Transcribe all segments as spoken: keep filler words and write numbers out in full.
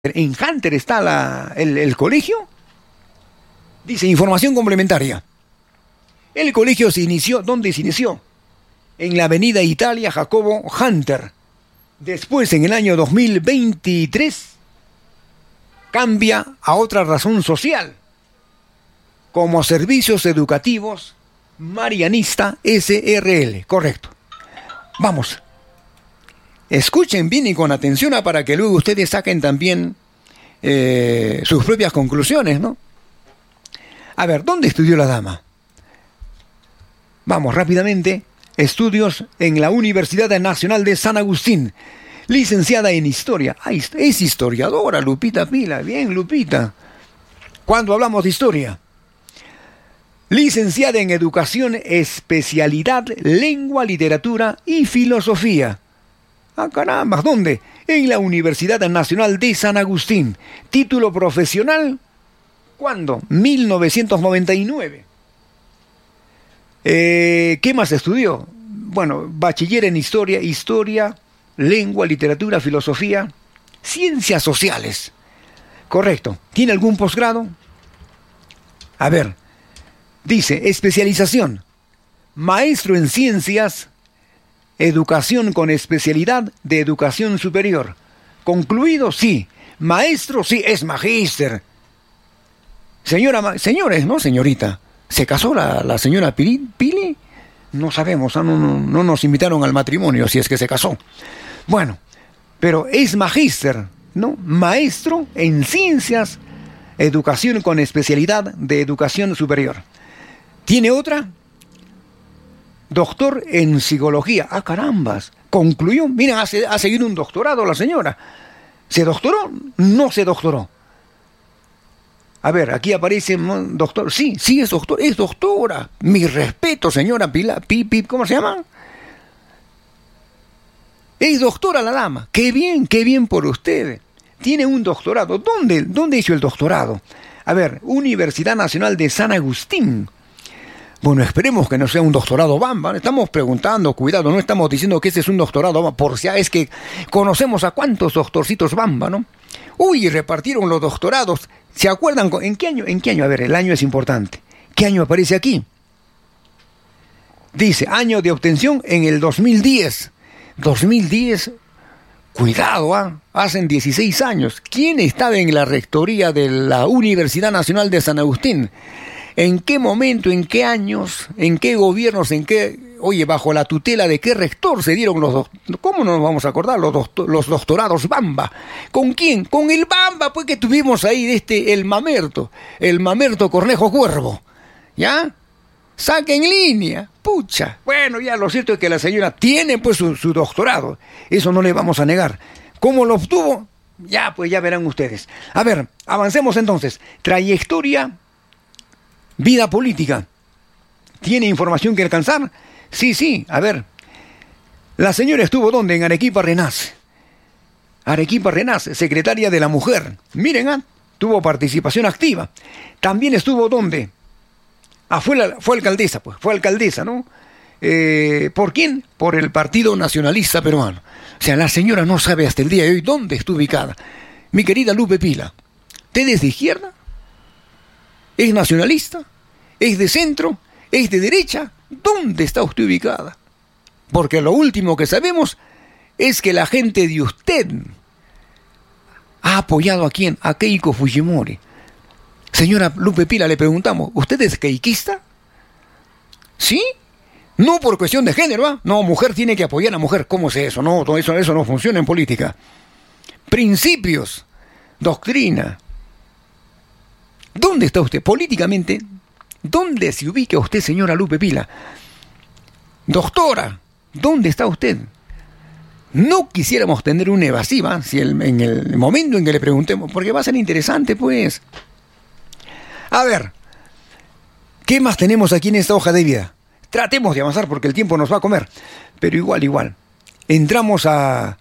En Hunter está la, el, el colegio. Dice, información complementaria. El colegio se inició, ¿dónde se inició? En la avenida Italia Jacobo Hunter. Después, en el año dos mil veintitrés, cambia a otra razón social, como Servicios Educativos Marianista S R L. Correcto. Vamos. Escuchen bien y con atención para que luego ustedes saquen también eh, sus propias conclusiones, ¿no? A ver, ¿dónde estudió la dama? Vamos, rápidamente. Estudios en la Universidad Nacional de San Agustín. Licenciada en Historia. Ah, es historiadora, Lupita Pila. Bien, Lupita. ¿Cuándo hablamos de historia? Licenciada en Educación, especialidad Lengua, Literatura y Filosofía. Ah, caramba, ¿dónde? En la Universidad Nacional de San Agustín. Título profesional, ¿cuándo? mil novecientos noventa y nueve. Eh, ¿Qué más estudió? Bueno, bachiller en Historia, Historia, Lengua, Literatura, Filosofía, Ciencias Sociales. Correcto. ¿Tiene algún posgrado? A ver, dice, especialización, maestro en Ciencias, Educación con especialidad de Educación Superior. ¿Concluido? Sí. Maestro, sí, es magíster. Señora, señores, ¿no, señorita? ¿Se casó la, la señora Pili? ¿Pili? No sabemos, no, no, no nos invitaron al matrimonio si es que se casó. Bueno, pero es magíster, ¿no? Maestro en Ciencias, Educación con especialidad de Educación Superior. ¿Tiene otra? Doctor en Psicología. Ah, carambas. Concluyó. Miren, ha, ha seguido un doctorado la señora. ¿Se doctoró? No se doctoró. A ver, aquí aparece doctor. Sí, sí es doctor, es doctora. Mi respeto, señora Pila, Pip, Pip, ¿cómo se llama? Es doctora la dama. Qué bien, qué bien por usted. Tiene un doctorado. ¿Dónde, dónde hizo el doctorado? A ver, Universidad Nacional de San Agustín. Bueno, esperemos que no sea un doctorado bamba. Estamos preguntando, cuidado, no estamos diciendo que ese es un doctorado bamba, por si es que conocemos a cuántos doctorcitos bamba, ¿no? Uy, repartieron los doctorados. ¿Se acuerdan? ¿En qué año? ¿En qué año? A ver, el año es importante. ¿Qué año aparece aquí? Dice, año de obtención en el dos mil diez. dos mil diez, cuidado, ¿ah? ¿eh? Hacen dieciséis años. ¿Quién estaba en la rectoría de la Universidad Nacional de San Agustín? ¿En qué momento, en qué años, en qué gobiernos, en qué, oye, bajo la tutela de qué rector se dieron los doctorados? ¿Cómo no nos vamos a acordar los, doctor, los doctorados Bamba? ¿Con quién? Con el Bamba, pues, que tuvimos ahí de este, el mamerto, el mamerto Cornejo Cuervo, ¿ya? Saca en línea, pucha. Bueno, ya lo cierto es que la señora tiene pues su, su doctorado, eso no le vamos a negar. ¿Cómo lo obtuvo? Ya, pues ya verán ustedes. A ver, avancemos entonces. Trayectoria. Vida política. ¿Tiene información que alcanzar? Sí, sí, a ver. La señora estuvo ¿dónde? En Arequipa Renace. Arequipa Renace, secretaria de la Mujer. Miren, ¿ah? Tuvo participación activa. También estuvo ¿dónde? Ah, fue, la, fue alcaldesa, pues. Fue alcaldesa, ¿no? Eh, ¿Por quién? Por el Partido Nacionalista Peruano. O sea, la señora no sabe hasta el día de hoy dónde está ubicada. Mi querida Lupe Pila, ¿usted es de izquierda? ¿Es nacionalista? ¿Es de centro? ¿Es de derecha? ¿Dónde está usted ubicada? Porque lo último que sabemos es que la gente de usted ha apoyado a quién, a Keiko Fujimori. Señora Lupe Pila, le preguntamos, ¿usted es keikista? ¿Sí? No por cuestión de género, ¿ah? No, mujer tiene que apoyar a mujer. ¿Cómo es eso? No, todo eso, eso no funciona en política. Principios, doctrina. ¿Dónde está usted? Políticamente, ¿dónde se ubica usted, señora Lupe Pila? Doctora, ¿dónde está usted? No quisiéramos tener una evasiva, si el, en el momento en que le preguntemos, porque va a ser interesante, pues. A ver, ¿qué más tenemos aquí en esta hoja de vida? Tratemos de avanzar porque el tiempo nos va a comer, pero igual, igual. Entramos a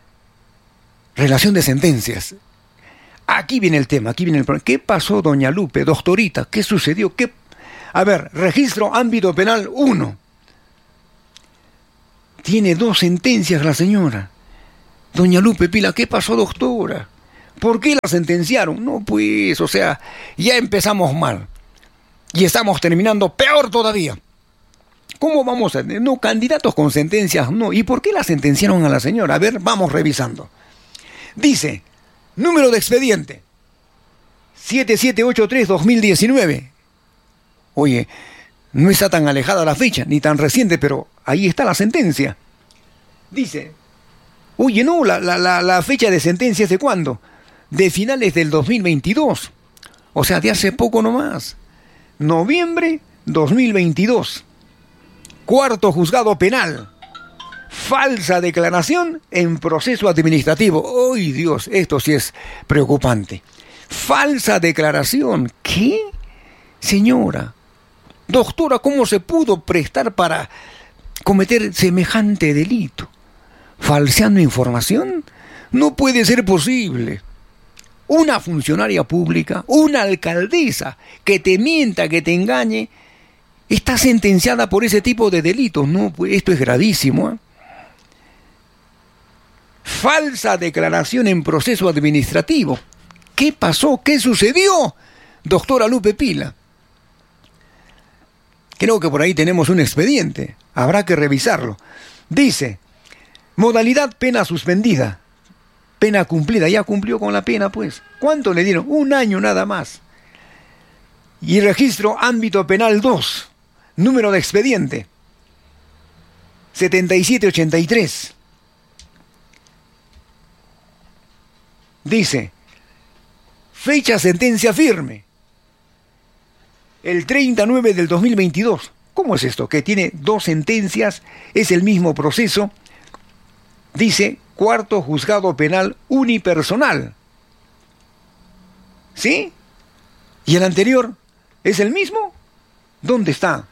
relación de sentencias. Aquí viene el tema, aquí viene el problema. ¿Qué pasó, doña Lupe, doctorita? ¿Qué sucedió? ¿Qué? A ver, registro ámbito penal uno. Tiene dos sentencias la señora. Doña Lupe Pila, ¿qué pasó, doctora? ¿Por qué la sentenciaron? No, pues, o sea, ya empezamos mal. Y estamos terminando peor todavía. ¿Cómo vamos a...? No, candidatos con sentencias, no. ¿Y por qué la sentenciaron a la señora? A ver, vamos revisando. Dice, número de expediente, siete siete ocho tres guión dos mil diecinueve. Oye, no está tan alejada la fecha, ni tan reciente, pero ahí está la sentencia. Dice, oye, no, la, la, la, la fecha de sentencia es ¿de cuándo? De finales del dos mil veintidós. O sea, de hace poco nomás. Noviembre dos mil veintidós. Cuarto juzgado penal. Falsa declaración en proceso administrativo. ¡Ay, Dios! Esto sí es preocupante. Falsa declaración. ¿Qué? Señora, doctora, ¿cómo se pudo prestar para cometer semejante delito? ¿Falseando información? No puede ser posible. Una funcionaria pública, una alcaldesa que te mienta, que te engañe, está sentenciada por ese tipo de delitos. No, pues esto es gravísimo, ¿eh? Falsa declaración en proceso administrativo. ¿Qué pasó? ¿Qué sucedió, doctora Lupe Pila? Creo que por ahí tenemos un expediente. Habrá que revisarlo. Dice, modalidad pena suspendida. Pena cumplida. Ya cumplió con la pena, pues. ¿Cuánto le dieron? Un año nada más. Y registro ámbito penal dos. Número de expediente setenta y siete ochenta y tres. Dice, fecha sentencia firme, el treinta nueve del dos mil veintidós. ¿Cómo es esto? Que tiene dos sentencias, es el mismo proceso. Dice, cuarto juzgado penal unipersonal. ¿Sí? ¿Y el anterior es el mismo? ¿Dónde está?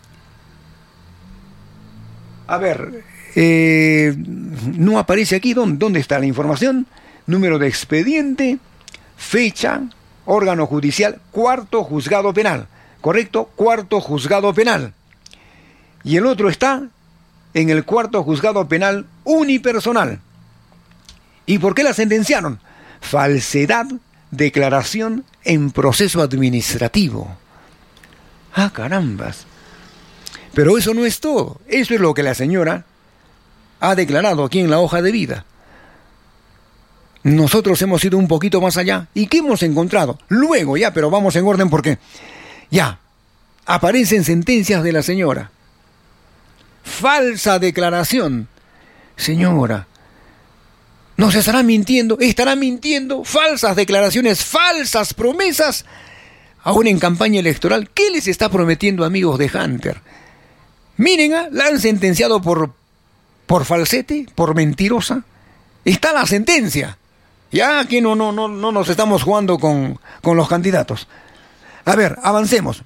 A ver, eh, no aparece aquí. ¿Dónde, ¿Dónde está la información? Número de expediente, fecha, órgano judicial, cuarto juzgado penal. ¿Correcto? Cuarto juzgado penal. Y el otro está en el cuarto juzgado penal unipersonal. ¿Y por qué la sentenciaron? Falsedad, declaración en proceso administrativo. Ah, carambas. Pero eso no es todo. Eso es lo que la señora ha declarado aquí en la hoja de vida. Nosotros hemos ido un poquito más allá. ¿Y qué hemos encontrado? Luego ya, pero vamos en orden porque ya aparecen sentencias de la señora. Falsa declaración. Señora, ¿nos estará mintiendo? ¿Estará mintiendo? Falsas declaraciones, falsas promesas. Aún en campaña electoral, ¿qué les está prometiendo, amigos de Hunter? Miren, ¿eh? La han sentenciado por, por falsete, por mentirosa. Está la sentencia. Ya aquí no, no, no, no nos estamos jugando con, con los candidatos. A ver, avancemos.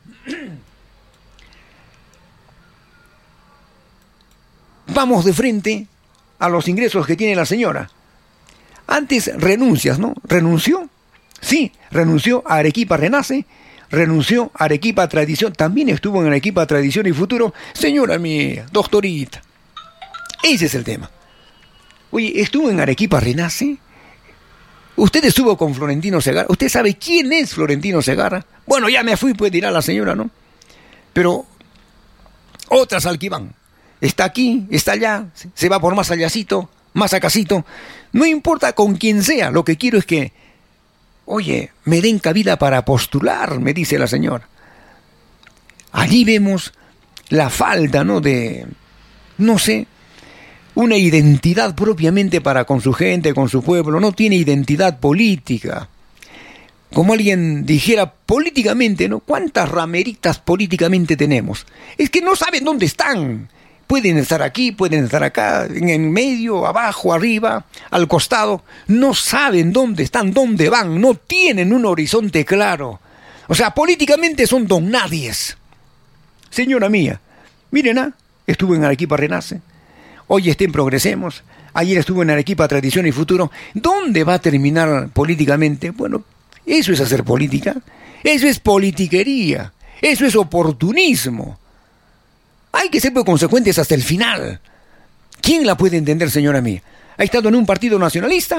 Vamos de frente a los ingresos que tiene la señora. Antes renuncias, ¿no? ¿Renunció? Sí, renunció a Arequipa Renace, renunció a Arequipa Tradición, también estuvo en Arequipa Tradición y Futuro. Señora mía, doctorita, ese es el tema. Oye, ¿estuvo en Arequipa Renace? ¿Usted estuvo con Florentino Segarra? ¿Usted sabe quién es Florentino Segarra? Bueno, ya me fui, pues dirá la señora, ¿no? Pero otras al que van. Está aquí, está allá, se va por más allácito, más acacito. No importa con quién sea, lo que quiero es que, oye, me den cabida para postular, me dice la señora. Allí vemos la falta, ¿no? De, no sé, una identidad propiamente para con su gente, con su pueblo. No tiene identidad política. Como alguien dijera políticamente, ¿no? ¿Cuántas rameritas políticamente tenemos? Es que no saben dónde están. Pueden estar aquí, pueden estar acá, en el medio, abajo, arriba, al costado. No saben dónde están, dónde van. No tienen un horizonte claro. O sea, políticamente son don nadies. Señora mía, miren, ¿ah? Estuvo en Arequipa Renace. Hoy está en Progresemos. Ayer estuvo en Arequipa Tradición y Futuro. ¿Dónde va a terminar políticamente? Bueno, eso es hacer política. Eso es politiquería. Eso es oportunismo. Hay que ser consecuentes hasta el final. ¿Quién la puede entender, señora mía? Ha estado en un partido nacionalista,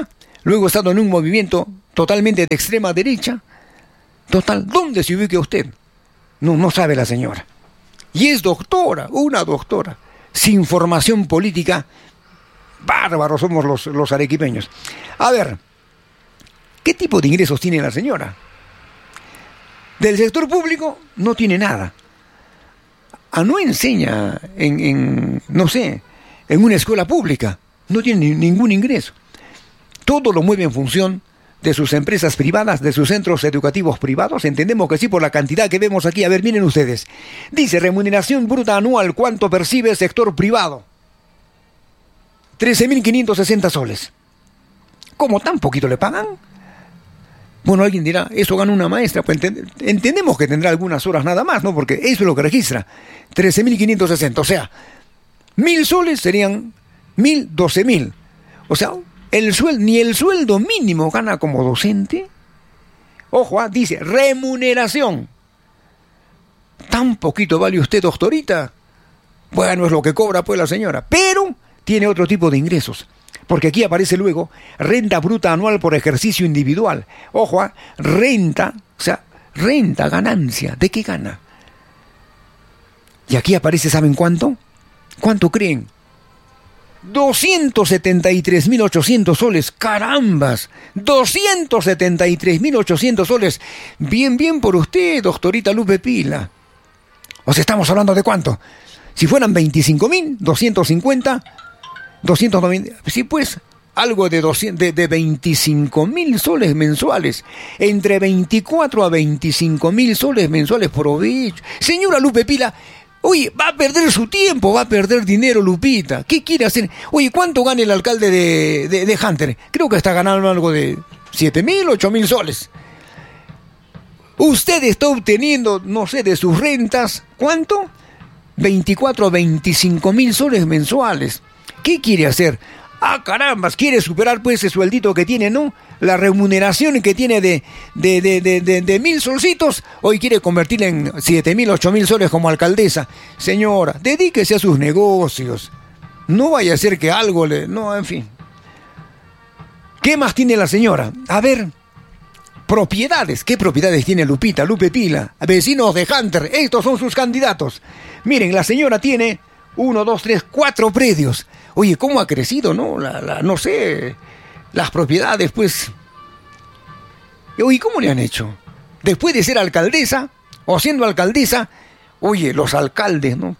luego ha estado en un movimiento totalmente de extrema derecha. Total, ¿dónde se ubica usted? No, no sabe la señora. Y es doctora, una doctora, sin formación política. Bárbaros somos los, los arequipeños. A ver, ¿qué tipo de ingresos tiene la señora? Del sector público no tiene nada. Ah, no enseña en, en, no sé, en una escuela pública. No tiene ni, ningún ingreso. Todo lo mueve en función de sus empresas privadas, de sus centros educativos privados. Entendemos que sí por la cantidad que vemos aquí. A ver, miren ustedes. Dice, remuneración bruta anual, ¿cuánto percibe el sector privado? trece mil quinientos sesenta soles. ¿Cómo tan poquito le pagan? Bueno, alguien dirá, eso gana una maestra. Pues ent- entendemos que tendrá algunas horas nada más, ¿no? Porque eso es lo que registra. trece mil quinientos sesenta. O sea, mil soles serían mil, doce mil. O sea, el suel- ni el sueldo mínimo gana como docente. Ojo, ¿ah? Dice, remuneración. ¿Tan poquito vale usted, doctorita? Bueno, es lo que cobra pues la señora. Pero tiene otro tipo de ingresos. Porque aquí aparece luego renta bruta anual por ejercicio individual. Ojo, ¿eh? Renta, o sea, renta, ganancia. ¿De qué gana? Y aquí aparece, ¿saben cuánto? ¿Cuánto creen? doscientos setenta y tres mil ochocientos soles. ¡Carambas! doscientos setenta y tres mil ochocientos soles. Bien, bien por usted, doctorita Lupe Pila. O sea, estamos hablando de cuánto. Si fueran veinticinco mil, doscientos cincuenta... doscientos noventa, sí pues, algo de, doscientos, de, de veinticinco mil soles mensuales, entre veinticuatro a veinticinco mil soles mensuales provecho. Señora Lupe Pila, oye, va a perder su tiempo, va a perder dinero Lupita, ¿qué quiere hacer? Oye, ¿cuánto gana el alcalde de, de, de Hunter? Creo que está ganando algo de siete mil, ocho mil soles. Usted está obteniendo, no sé, de sus rentas, ¿cuánto? veinticuatro a veinticinco mil soles mensuales. ¿Qué quiere hacer? Ah, carambas, quiere superar pues ese sueldito que tiene, ¿no? La remuneración que tiene de, de, de, de, de, de mil solcitos, hoy quiere convertirla en siete mil, ocho mil soles como alcaldesa. Señora, dedíquese a sus negocios. No vaya a ser que algo le... No, en fin. ¿Qué más tiene la señora? A ver, propiedades. ¿Qué propiedades tiene Lupita, Lupe Pila? Vecinos de Hunter, estos son sus candidatos. Miren, la señora tiene uno, dos, tres, cuatro predios. Oye, ¿cómo ha crecido, no? La, la, no sé, las propiedades, pues. Oye, ¿cómo le han hecho? Después de ser alcaldesa, o siendo alcaldesa, oye, los alcaldes, ¿no?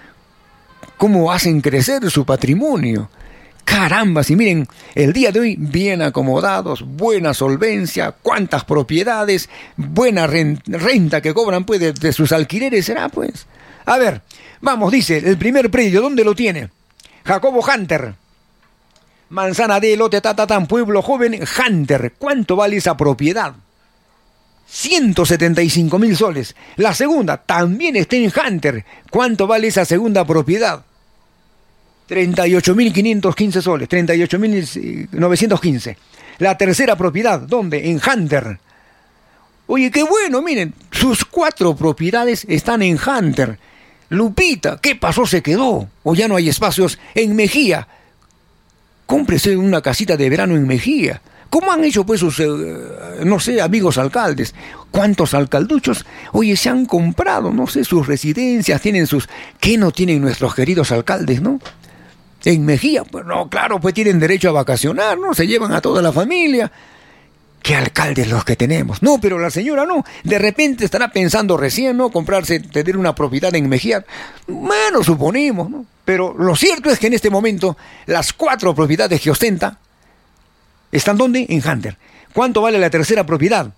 ¿Cómo hacen crecer su patrimonio? Caramba, si miren, el día de hoy, bien acomodados, buena solvencia, cuántas propiedades, buena renta que cobran, pues, de, de sus alquileres, será, pues. A ver, vamos, dice, el primer predio, ¿dónde lo tiene? Jacobo Hunter. Manzana de lote tatatán, pueblo joven, Hunter. ¿Cuánto vale esa propiedad? ciento setenta y cinco mil soles. La segunda también está en Hunter. ¿Cuánto vale esa segunda propiedad? treinta y ocho mil quinientos quince soles. treinta y ocho mil novecientos quince. La tercera propiedad, ¿dónde? En Hunter. Oye, qué bueno, miren, sus cuatro propiedades están en Hunter. Lupita, ¿qué pasó? ¿Se quedó? ¿O ya no hay espacios en Mejía? Cómprese una casita de verano en Mejía. ¿Cómo han hecho pues sus, eh, no sé, amigos alcaldes? ¿Cuántos alcalduchos? Oye, se han comprado, no sé, sus residencias, tienen sus... ¿Qué no tienen nuestros queridos alcaldes, no? En Mejía, pues no, claro, pues tienen derecho a vacacionar, ¿no? Se llevan a toda la familia. ¿Qué alcaldes los que tenemos? No, pero la señora no. De repente estará pensando recién, ¿no? Comprarse, tener una propiedad en Mejía. Bueno, suponemos, ¿no? Pero lo cierto es que en este momento las cuatro propiedades que ostenta ¿están dónde? En Hunter. ¿Cuánto vale la tercera propiedad?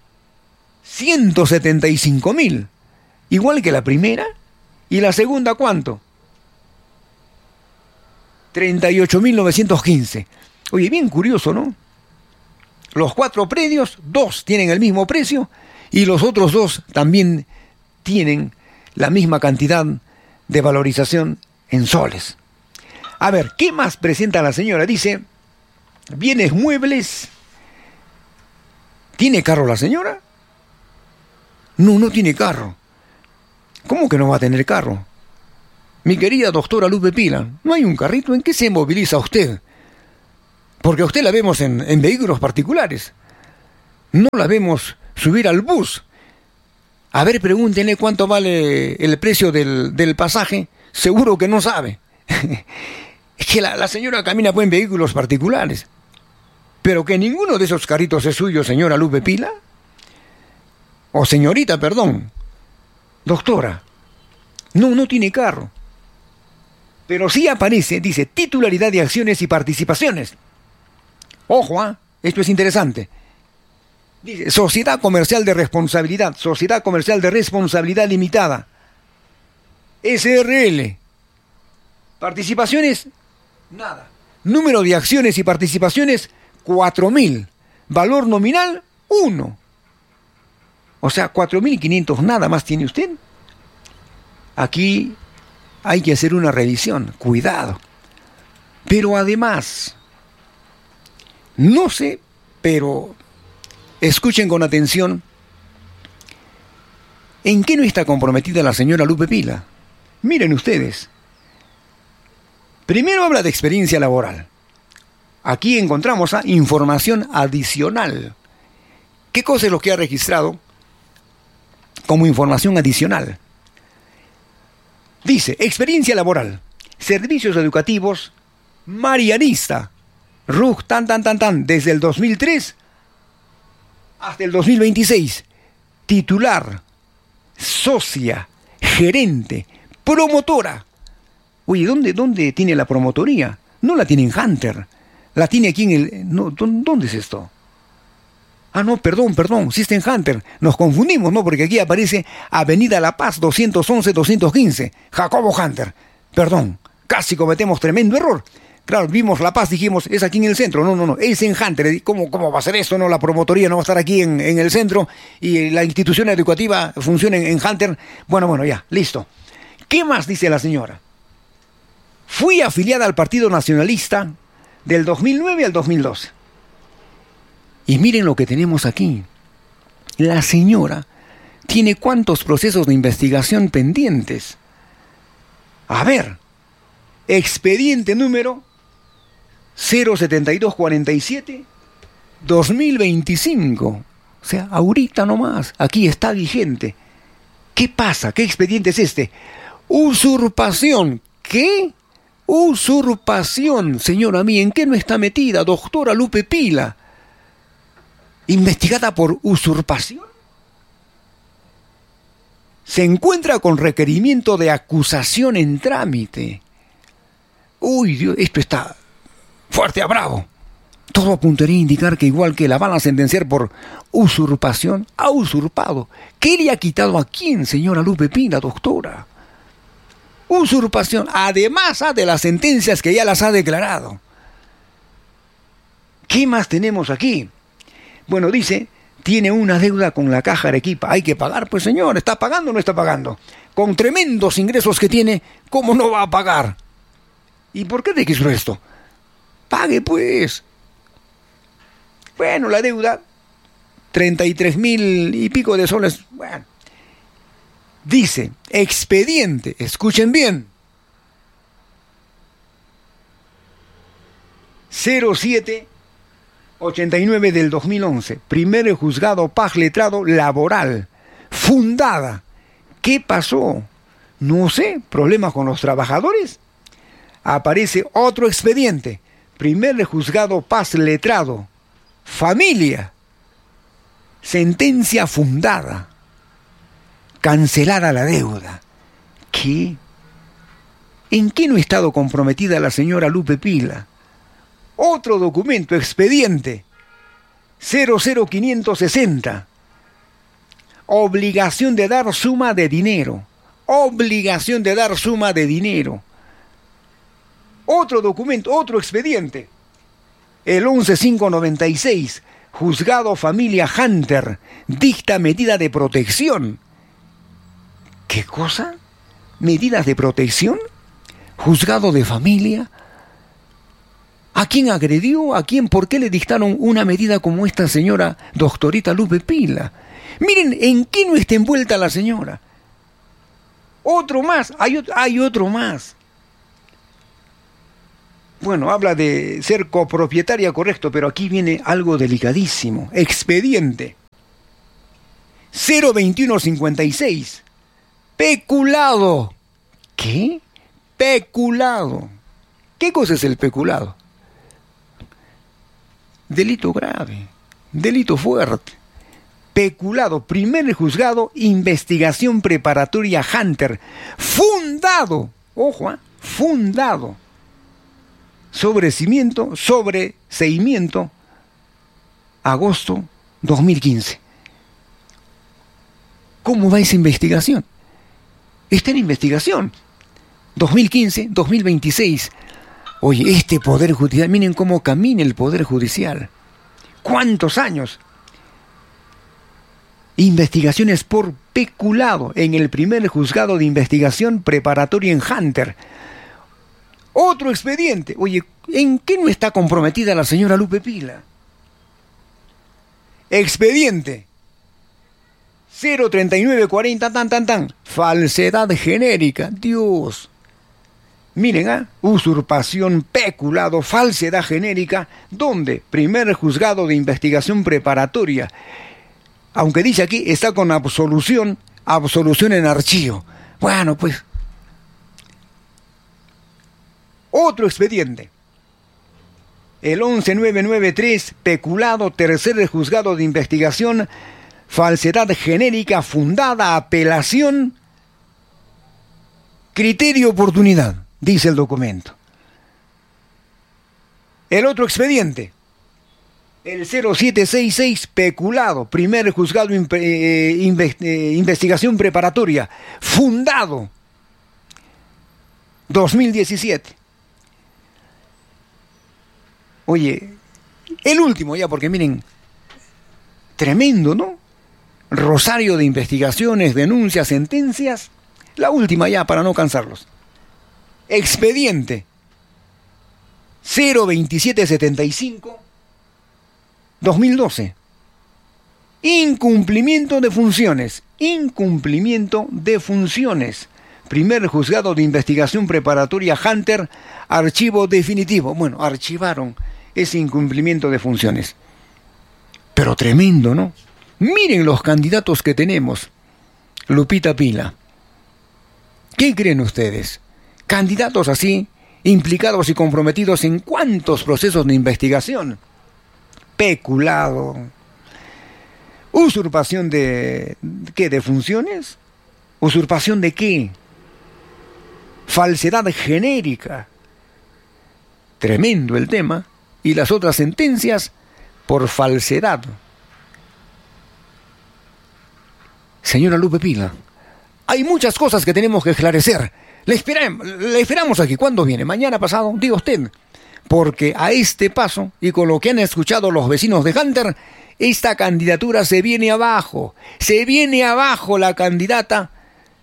ciento setenta y cinco mil. Igual que la primera. ¿Y la segunda cuánto? treinta y ocho mil novecientos quince. Oye, bien curioso, ¿no? Los cuatro predios, dos tienen el mismo precio y los otros dos también tienen la misma cantidad de valorización en soles. A ver, ¿qué más presenta la señora? Dice, bienes muebles. ¿Tiene carro la señora? No, no tiene carro. ¿Cómo que no va a tener carro? Mi querida doctora Lupe Pila, ¿no hay un carrito? ¿En qué se moviliza usted? Porque a usted la vemos en, en vehículos particulares. No la vemos subir al bus. A ver, pregúntenle cuánto vale el precio del, del pasaje. Seguro que no sabe. Es que la, la señora camina pues en vehículos particulares. Pero que ninguno de esos carritos es suyo, señora Lupe Pila. O señorita, perdón. Doctora. No, no tiene carro. Pero sí aparece, dice, titularidad de acciones y participaciones. Ojo, ¿ah? Esto es interesante. Dice, sociedad comercial de responsabilidad, sociedad comercial de responsabilidad limitada. S R L. Participaciones, nada. Número de acciones y participaciones, cuatro mil. Valor nominal, uno. O sea, cuatro mil quinientos nada más tiene usted. Aquí hay que hacer una revisión, cuidado. Pero además, no sé, pero escuchen con atención, ¿en qué no está comprometida la señora Lupe Pila? Miren ustedes. Primero habla de experiencia laboral. Aquí encontramos a información adicional. ¿Qué cosa es lo que ha registrado como información adicional? Dice, experiencia laboral, servicios educativos, marianista, R U G, tan, tan, tan, tan, desde el dos mil tres hasta el dos mil veintiséis, titular, socia, gerente, promotora. Oye, ¿dónde, dónde tiene la promotoría? No la tiene en Hunter, la tiene aquí en el... No, ¿dónde es esto? Ah, no, perdón, perdón, sí está en Hunter. Nos confundimos, ¿no? Porque aquí aparece Avenida La Paz, doscientos once, doscientos quince. Jacobo Hunter. Perdón, casi cometemos tremendo error. Claro, vimos La Paz, dijimos, es aquí en el centro. No, no, no, es en Hunter. ¿Cómo, cómo va a ser esto? No, la promotoría no va a estar aquí en, en el centro y la institución educativa funciona en, en Hunter. Bueno, bueno, ya, listo. ¿Qué más dice la señora? Fui afiliada al Partido Nacionalista del dos mil nueve al dos mil doce. Y miren lo que tenemos aquí. La señora tiene cuántos procesos de investigación pendientes. A ver, expediente número cero setenta y dos cuarenta y siete dos mil veinticinco. O sea, ahorita nomás, aquí está vigente. ¿Qué pasa? ¿Qué expediente es este? Usurpación. ¿Qué? Usurpación, señora mía. ¿En qué no está metida, doctora Lupe Pila? ¿Investigada por usurpación? Se encuentra con requerimiento de acusación en trámite. Uy, Dios, esto está fuerte a bravo. Todo apuntaría a indicar que igual que la van a sentenciar por usurpación, ha usurpado. ¿Qué le ha quitado a quién, señora Lupe Pila, doctora? Usurpación, además de las sentencias que ya las ha declarado. ¿Qué más tenemos aquí? Bueno, dice, tiene una deuda con la Caja Arequipa. Hay que pagar, pues señor, ¿está pagando o no está pagando? Con tremendos ingresos que tiene, ¿cómo no va a pagar? ¿Y por qué registró esto? Pague, pues. Bueno, la deuda, treinta y tres mil y pico de soles. Bueno. Dice, expediente, escuchen bien. cero siete ochenta y nueve del dos mil once, primer juzgado paz letrado laboral, fundada. ¿Qué pasó? No sé, problemas con los trabajadores. Aparece otro expediente, primer juzgado paz letrado, familia, sentencia fundada, cancelada la deuda. ¿Qué? ¿En qué no ha estado comprometida la señora Lupe Pila? Otro documento, expediente cero cero quinientos sesenta. Obligación de dar suma de dinero. Obligación de dar suma de dinero. Otro documento, otro expediente. El once mil quinientos noventa y seis. Juzgado Familia Hunter. Dicta medida de protección. ¿Qué cosa? ¿Medidas de protección? Juzgado de familia. ¿A quién agredió? ¿A quién? ¿Por qué le dictaron una medida como esta señora doctorita Lupe Pila? Miren en qué no está envuelta la señora. Otro más, hay otro, hay otro más. Bueno, habla de ser copropietaria, correcto, pero aquí viene algo delicadísimo. Expediente cero veintiuno cincuenta y seis. Peculado. ¿Qué? Peculado. ¿Qué cosa es el peculado? Delito grave, delito fuerte. Peculado, primer juzgado, investigación preparatoria Hunter, fundado, ojo, ¿eh? fundado, sobrecimiento, sobreseimiento, agosto dos mil quince. ¿Cómo va esa investigación? Está en investigación. dos mil quince, dos mil veintiséis. Oye, este Poder Judicial, miren cómo camina el Poder Judicial. ¿Cuántos años? Investigaciones por peculado en el primer juzgado de investigación preparatoria en Hunter. Otro expediente. Oye, ¿en qué no está comprometida la señora Lupe Pila? Expediente cero treinta y nueve cuarenta, tan, tan, tan. Falsedad genérica. Dios. Miren, ¿ah? ¿eh? Usurpación, peculado, falsedad genérica. ¿Dónde? Primer juzgado de investigación preparatoria. Aunque dice aquí, está con absolución, absolución en archivo. Bueno, pues. Otro expediente. El once mil novecientos noventa y tres, peculado, tercer juzgado de investigación, falsedad genérica, fundada, apelación, criterio, oportunidad, dice el documento. El otro expediente. El cero siete seis seis, peculado, primer juzgado eh, inve eh, investigación preparatoria, fundado, dos mil diecisiete. Oye, el último ya, porque miren, tremendo, ¿no? Rosario de investigaciones, denuncias, sentencias. La última ya, para no cansarlos. Expediente cero veintisiete setenta y cinco, dos mil doce. Incumplimiento de funciones. Incumplimiento de funciones. Primer juzgado de investigación preparatoria Hunter, archivo definitivo. Bueno, archivaron ese incumplimiento de funciones. Pero tremendo, ¿no? Miren los candidatos que tenemos. Lupita Pila. ¿Qué creen ustedes? Candidatos así, implicados y comprometidos en cuántos procesos de investigación. Peculado. Usurpación de... ¿qué? ¿De funciones? ¿Usurpación de qué? Falsedad genérica. Tremendo el tema. Y las otras sentencias por falsedad. Señora Lupe Pila, hay muchas cosas que tenemos que esclarecer. Le esperamos, le esperamos aquí. ¿Cuándo viene? ¿Mañana, pasado? Diga usted. Porque a este paso, y con lo que han escuchado los vecinos de Hunter, esta candidatura se viene abajo. Se viene abajo la candidata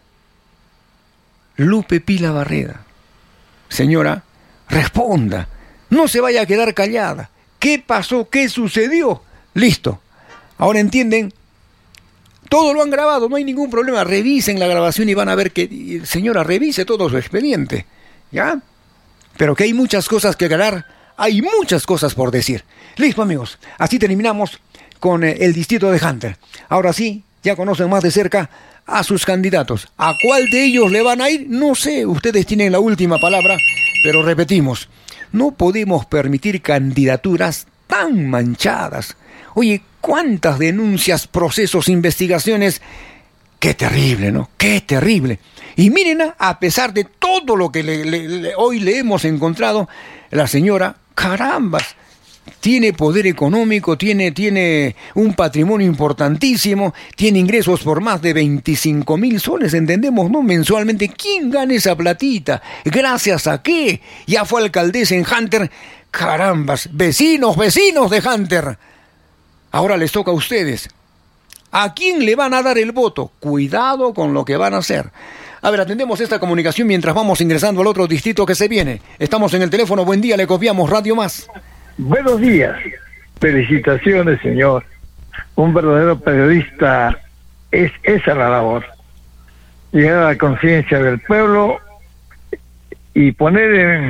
Lupe Pila Barreda. Señora, responda. No se vaya a quedar callada. ¿Qué pasó? ¿Qué sucedió? Listo. Ahora entienden. Todo lo han grabado, no hay ningún problema. Revisen la grabación y van a ver que... Señora, revise todo su expediente. ¿Ya? Pero que hay muchas cosas que ganar. Hay muchas cosas por decir. Listo, amigos. Así terminamos con el distrito de Hunter. Ahora sí, ya conocen más de cerca a sus candidatos. ¿A cuál de ellos le van a ir? No sé. Ustedes tienen la última palabra. Pero repetimos. No podemos permitir candidaturas tan manchadas. Oye, ¿cuántas denuncias, procesos, investigaciones? Qué terrible, ¿no? Qué terrible. Y miren, a pesar de todo lo que le, le, le, hoy le hemos encontrado, la señora, carambas, tiene poder económico, tiene, tiene un patrimonio importantísimo, tiene ingresos por más de veinticinco mil soles, entendemos, ¿no? Mensualmente. ¿Quién gana esa platita? ¿Gracias a qué? Ya fue alcaldesa en Hunter. Carambas, vecinos, vecinos de Hunter. Ahora les toca a ustedes. ¿A quién le van a dar el voto? Cuidado con lo que van a hacer. A ver, atendemos esta comunicación mientras vamos ingresando al otro distrito que se viene. Estamos en el teléfono. Buen día, le copiamos Radio Más. Buenos días. Felicitaciones, señor. Un verdadero periodista es esa la labor. Llegar a la conciencia del pueblo y poner en,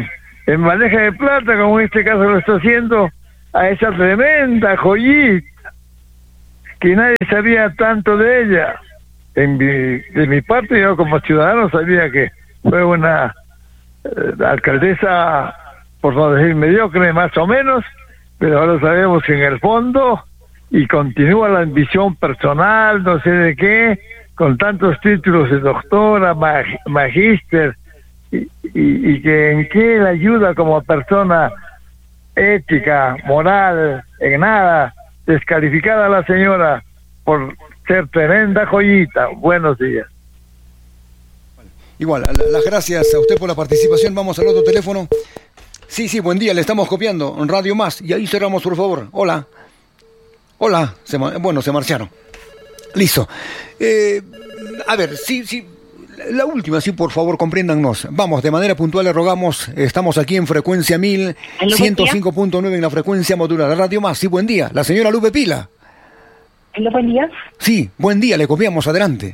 en bandeja de plata, como en este caso lo está haciendo, a esa tremenda joyita, que nadie sabía tanto de ella. En mi, de mi parte, yo como ciudadano sabía que fue una eh, alcaldesa, por no decir mediocre, más o menos, pero ahora sabemos que en el fondo, y continúa la ambición personal, no sé de qué, con tantos títulos de doctora, mag, magíster, y, y, y que en qué le ayuda como persona ética, moral, en nada, descalificada la señora por ser tremenda joyita. Buenos días. Igual, las gracias a usted por la participación. Vamos al otro teléfono. Sí, sí, buen día, le estamos copiando Radio Más. Y ahí cerramos, por favor. Hola. Hola. Se, bueno, se marcharon. Listo. Eh, a ver, sí, sí. La última, sí, por favor, compréndannos. Vamos, de manera puntual le rogamos. Estamos aquí en frecuencia mil ciento cinco punto nueve en la frecuencia modular. Radio Más, sí, buen día. La señora Lupe Pila. ¿Aló, buen día? Sí, buen día, le copiamos, adelante.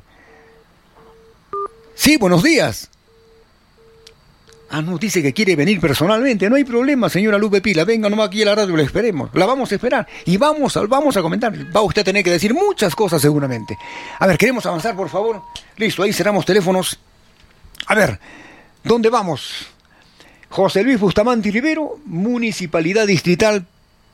Sí, buenos días. Ah, no, dice que quiere venir personalmente. No hay problema, señora Lupe Pila. Venga nomás aquí a la radio, le esperemos. La vamos a esperar y vamos a, vamos a comentar. Va usted a tener que decir muchas cosas seguramente. A ver, queremos avanzar, por favor. Listo, ahí cerramos teléfonos. A ver, ¿dónde vamos? José Luis Bustamante Rivero, Municipalidad Distrital.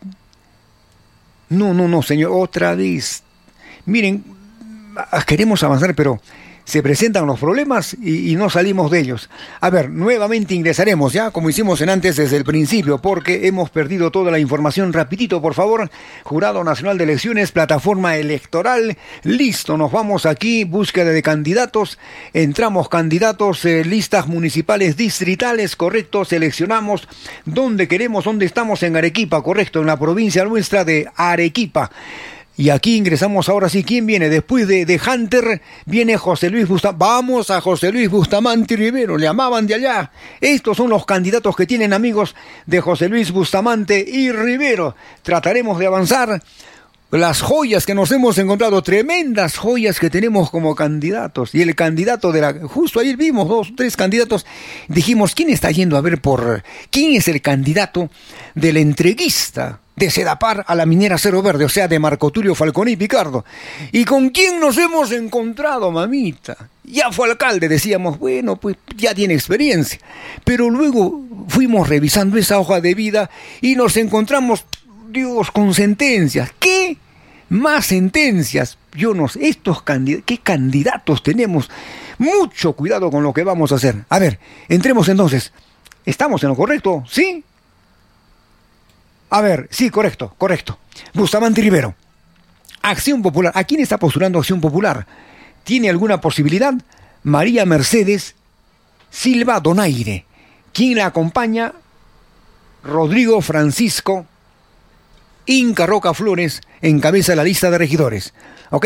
No, no, no, señor, otra vez. Miren, queremos avanzar, pero se presentan los problemas y, y no salimos de ellos. A ver, nuevamente ingresaremos ya, como hicimos en antes desde el principio, porque hemos perdido toda la información. Rapidito, por favor. Jurado Nacional de Elecciones, plataforma electoral. Listo, nos vamos aquí, búsqueda de candidatos. Entramos candidatos, eh, listas municipales distritales, correcto. Seleccionamos dónde queremos, dónde estamos en Arequipa, correcto, en la provincia nuestra de Arequipa. Y aquí ingresamos ahora sí. ¿Quién viene? Después de, de Hunter viene José Luis Bustamante. Vamos a José Luis Bustamante Rivero. Le amaban de allá. Estos son los candidatos que tienen amigos de José Luis Bustamante y Rivero. Trataremos de avanzar. Las joyas que nos hemos encontrado, tremendas joyas que tenemos como candidatos. Y el candidato de la... Justo ayer vimos dos, tres candidatos. Dijimos, ¿quién está yendo a ver por... ¿Quién es el candidato del entreguista de Sedapar a la minera Cerro Verde? O sea, de Marco Tulio Falconi y Picardo. ¿Y con quién nos hemos encontrado, mamita? Ya fue alcalde, decíamos, bueno, pues ya tiene experiencia. Pero luego fuimos revisando esa hoja de vida y nos encontramos... Dios, con sentencias. ¿Qué más sentencias? Yo no sé, estos candidatos, ¿qué candidatos tenemos? Mucho cuidado con lo que vamos a hacer. A ver, entremos entonces. ¿Estamos en lo correcto? ¿Sí? A ver, sí, correcto, correcto. Bustamante Rivero. Acción Popular. ¿A quién está postulando Acción Popular? ¿Tiene alguna posibilidad? María Mercedes Silva Donaire. ¿Quién la acompaña? Rodrigo Francisco Inca Roca Flores encabeza la lista de regidores. ¿Ok?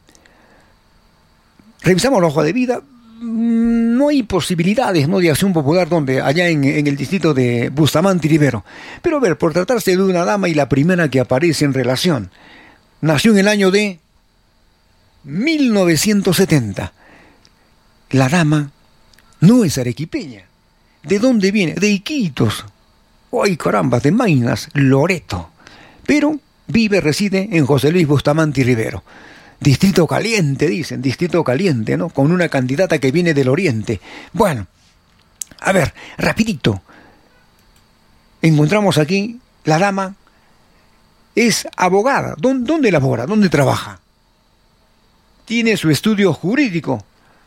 Revisamos la hoja de vida. No hay posibilidades, ¿no?, de Acción Popular donde allá en, en el distrito de Bustamante Rivero. Pero a ver, por tratarse de una dama y la primera que aparece en relación. Nació en el año de mil novecientos setenta. La dama no es arequipeña. ¿De dónde viene? De Iquitos. ¡Ay, caramba! De Mainas, Loreto. Pero vive, reside en José Luis Bustamante Rivero. Distrito caliente, dicen, distrito caliente, ¿no? Con una candidata que viene del oriente. Bueno, a ver, rapidito. Encontramos aquí, la dama es abogada. ¿Dónde, dónde labora? ¿Dónde trabaja? Tiene su estudio jurídico.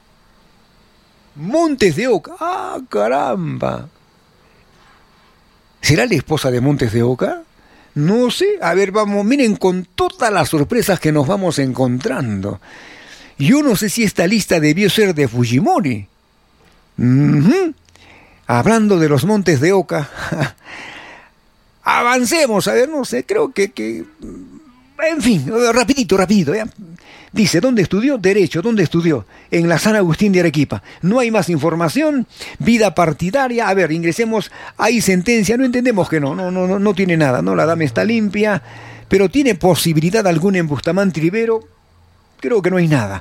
Montes de Oca. ¡Ah, caramba! ¿Será la esposa de Montes de Oca? No sé, a ver, vamos, miren con todas las sorpresas que nos vamos encontrando. Yo no sé si esta lista debió ser de Fujimori. Uh-huh. Hablando de los Montes de Oca, avancemos, a ver, no sé, creo que, que... En fin, rapidito, rapidito, ¿ya? Dice, ¿dónde estudió? Derecho, ¿dónde estudió? En la San Agustín de Arequipa. No hay más información, vida partidaria, a ver, ingresemos, hay sentencia, no entendemos que no, no, no, no, no tiene nada, ¿no? La dama está limpia, pero ¿tiene posibilidad alguna en Bustamante Rivero? Creo que no hay nada.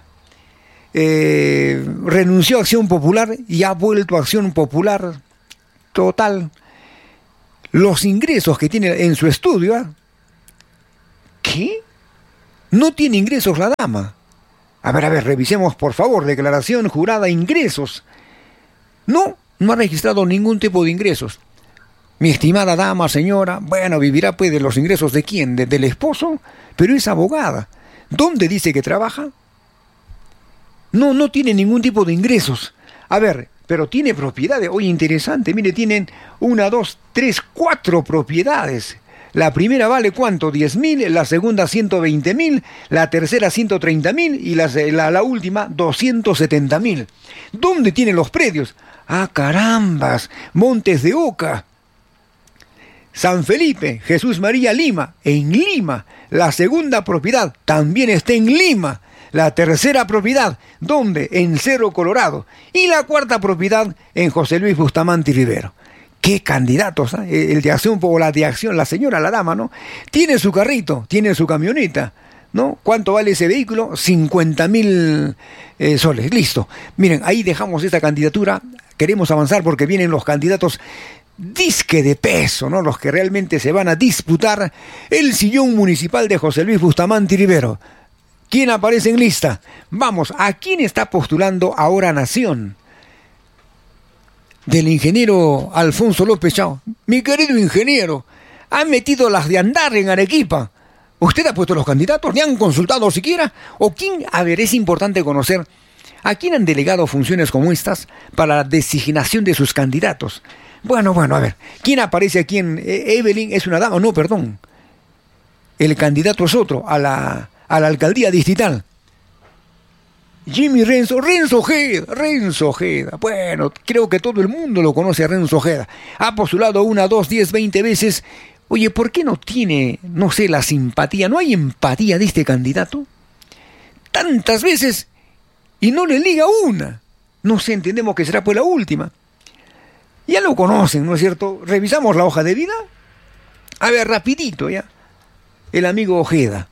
Eh, renunció a Acción Popular y ha vuelto a Acción Popular total. los ingresos que tiene en su estudio. ¿eh? ¿Qué? No tiene ingresos la dama. A ver, a ver, revisemos por favor, declaración jurada, ingresos. No, no ha registrado ningún tipo de ingresos. Mi estimada dama, señora, bueno, vivirá pues de los ingresos de quién, de, del esposo, pero es abogada. ¿Dónde dice que trabaja? No, no tiene ningún tipo de ingresos. A ver, pero tiene propiedades. Oye, interesante, mire, tienen una, dos, tres, cuatro propiedades. La primera vale ¿cuánto? diez mil, la segunda ciento veinte mil, la tercera ciento treinta mil y la, la, la última doscientos setenta mil. ¿Dónde tiene los predios? Ah, carambas, Montes de Oca, San Felipe, Jesús María, Lima, en Lima. La segunda propiedad también está en Lima. La tercera propiedad, ¿dónde? En Cerro Colorado. Y la cuarta propiedad en José Luis Bustamante y Rivero. ¡Qué candidatos! ¿eh? El de acción o la de acción, la señora, la dama, ¿no? Tiene su carrito, tiene su camioneta, ¿no? ¿Cuánto vale ese vehículo? cincuenta mil eh, soles. Listo. Miren, ahí dejamos esta candidatura. Queremos avanzar porque vienen los candidatos disque de peso, ¿no? Los que realmente se van a disputar el sillón municipal de José Luis Bustamante y Rivero. ¿Quién aparece en lista? Vamos, ¿a quién está postulando ahora Nación? Del ingeniero Alfonso López Chao. Mi querido ingeniero, ha metido las de andar en Arequipa. ¿Usted ha puesto los candidatos? ¿Le han consultado siquiera? ¿O quién? A ver, es importante conocer a quién han delegado funciones como estas para la designación de sus candidatos. Bueno, bueno, a ver, ¿quién aparece aquí en eh, Evelyn? ¿Es una dama? No, perdón. El candidato es otro, a la, a la alcaldía distrital. Jimmy Renzo, Renzo Ojeda, Renzo Ojeda. Bueno, creo que todo el mundo lo conoce a Renzo Ojeda. Ha postulado una, dos, diez, veinte veces. Oye, ¿por qué no tiene, no sé, la simpatía? ¿No hay empatía de este candidato? Tantas veces y no le liga una. No sé, entendemos que será pues la última. Ya lo conocen, ¿no es cierto? Revisamos la hoja de vida. A ver, rapidito ya. El amigo Ojeda.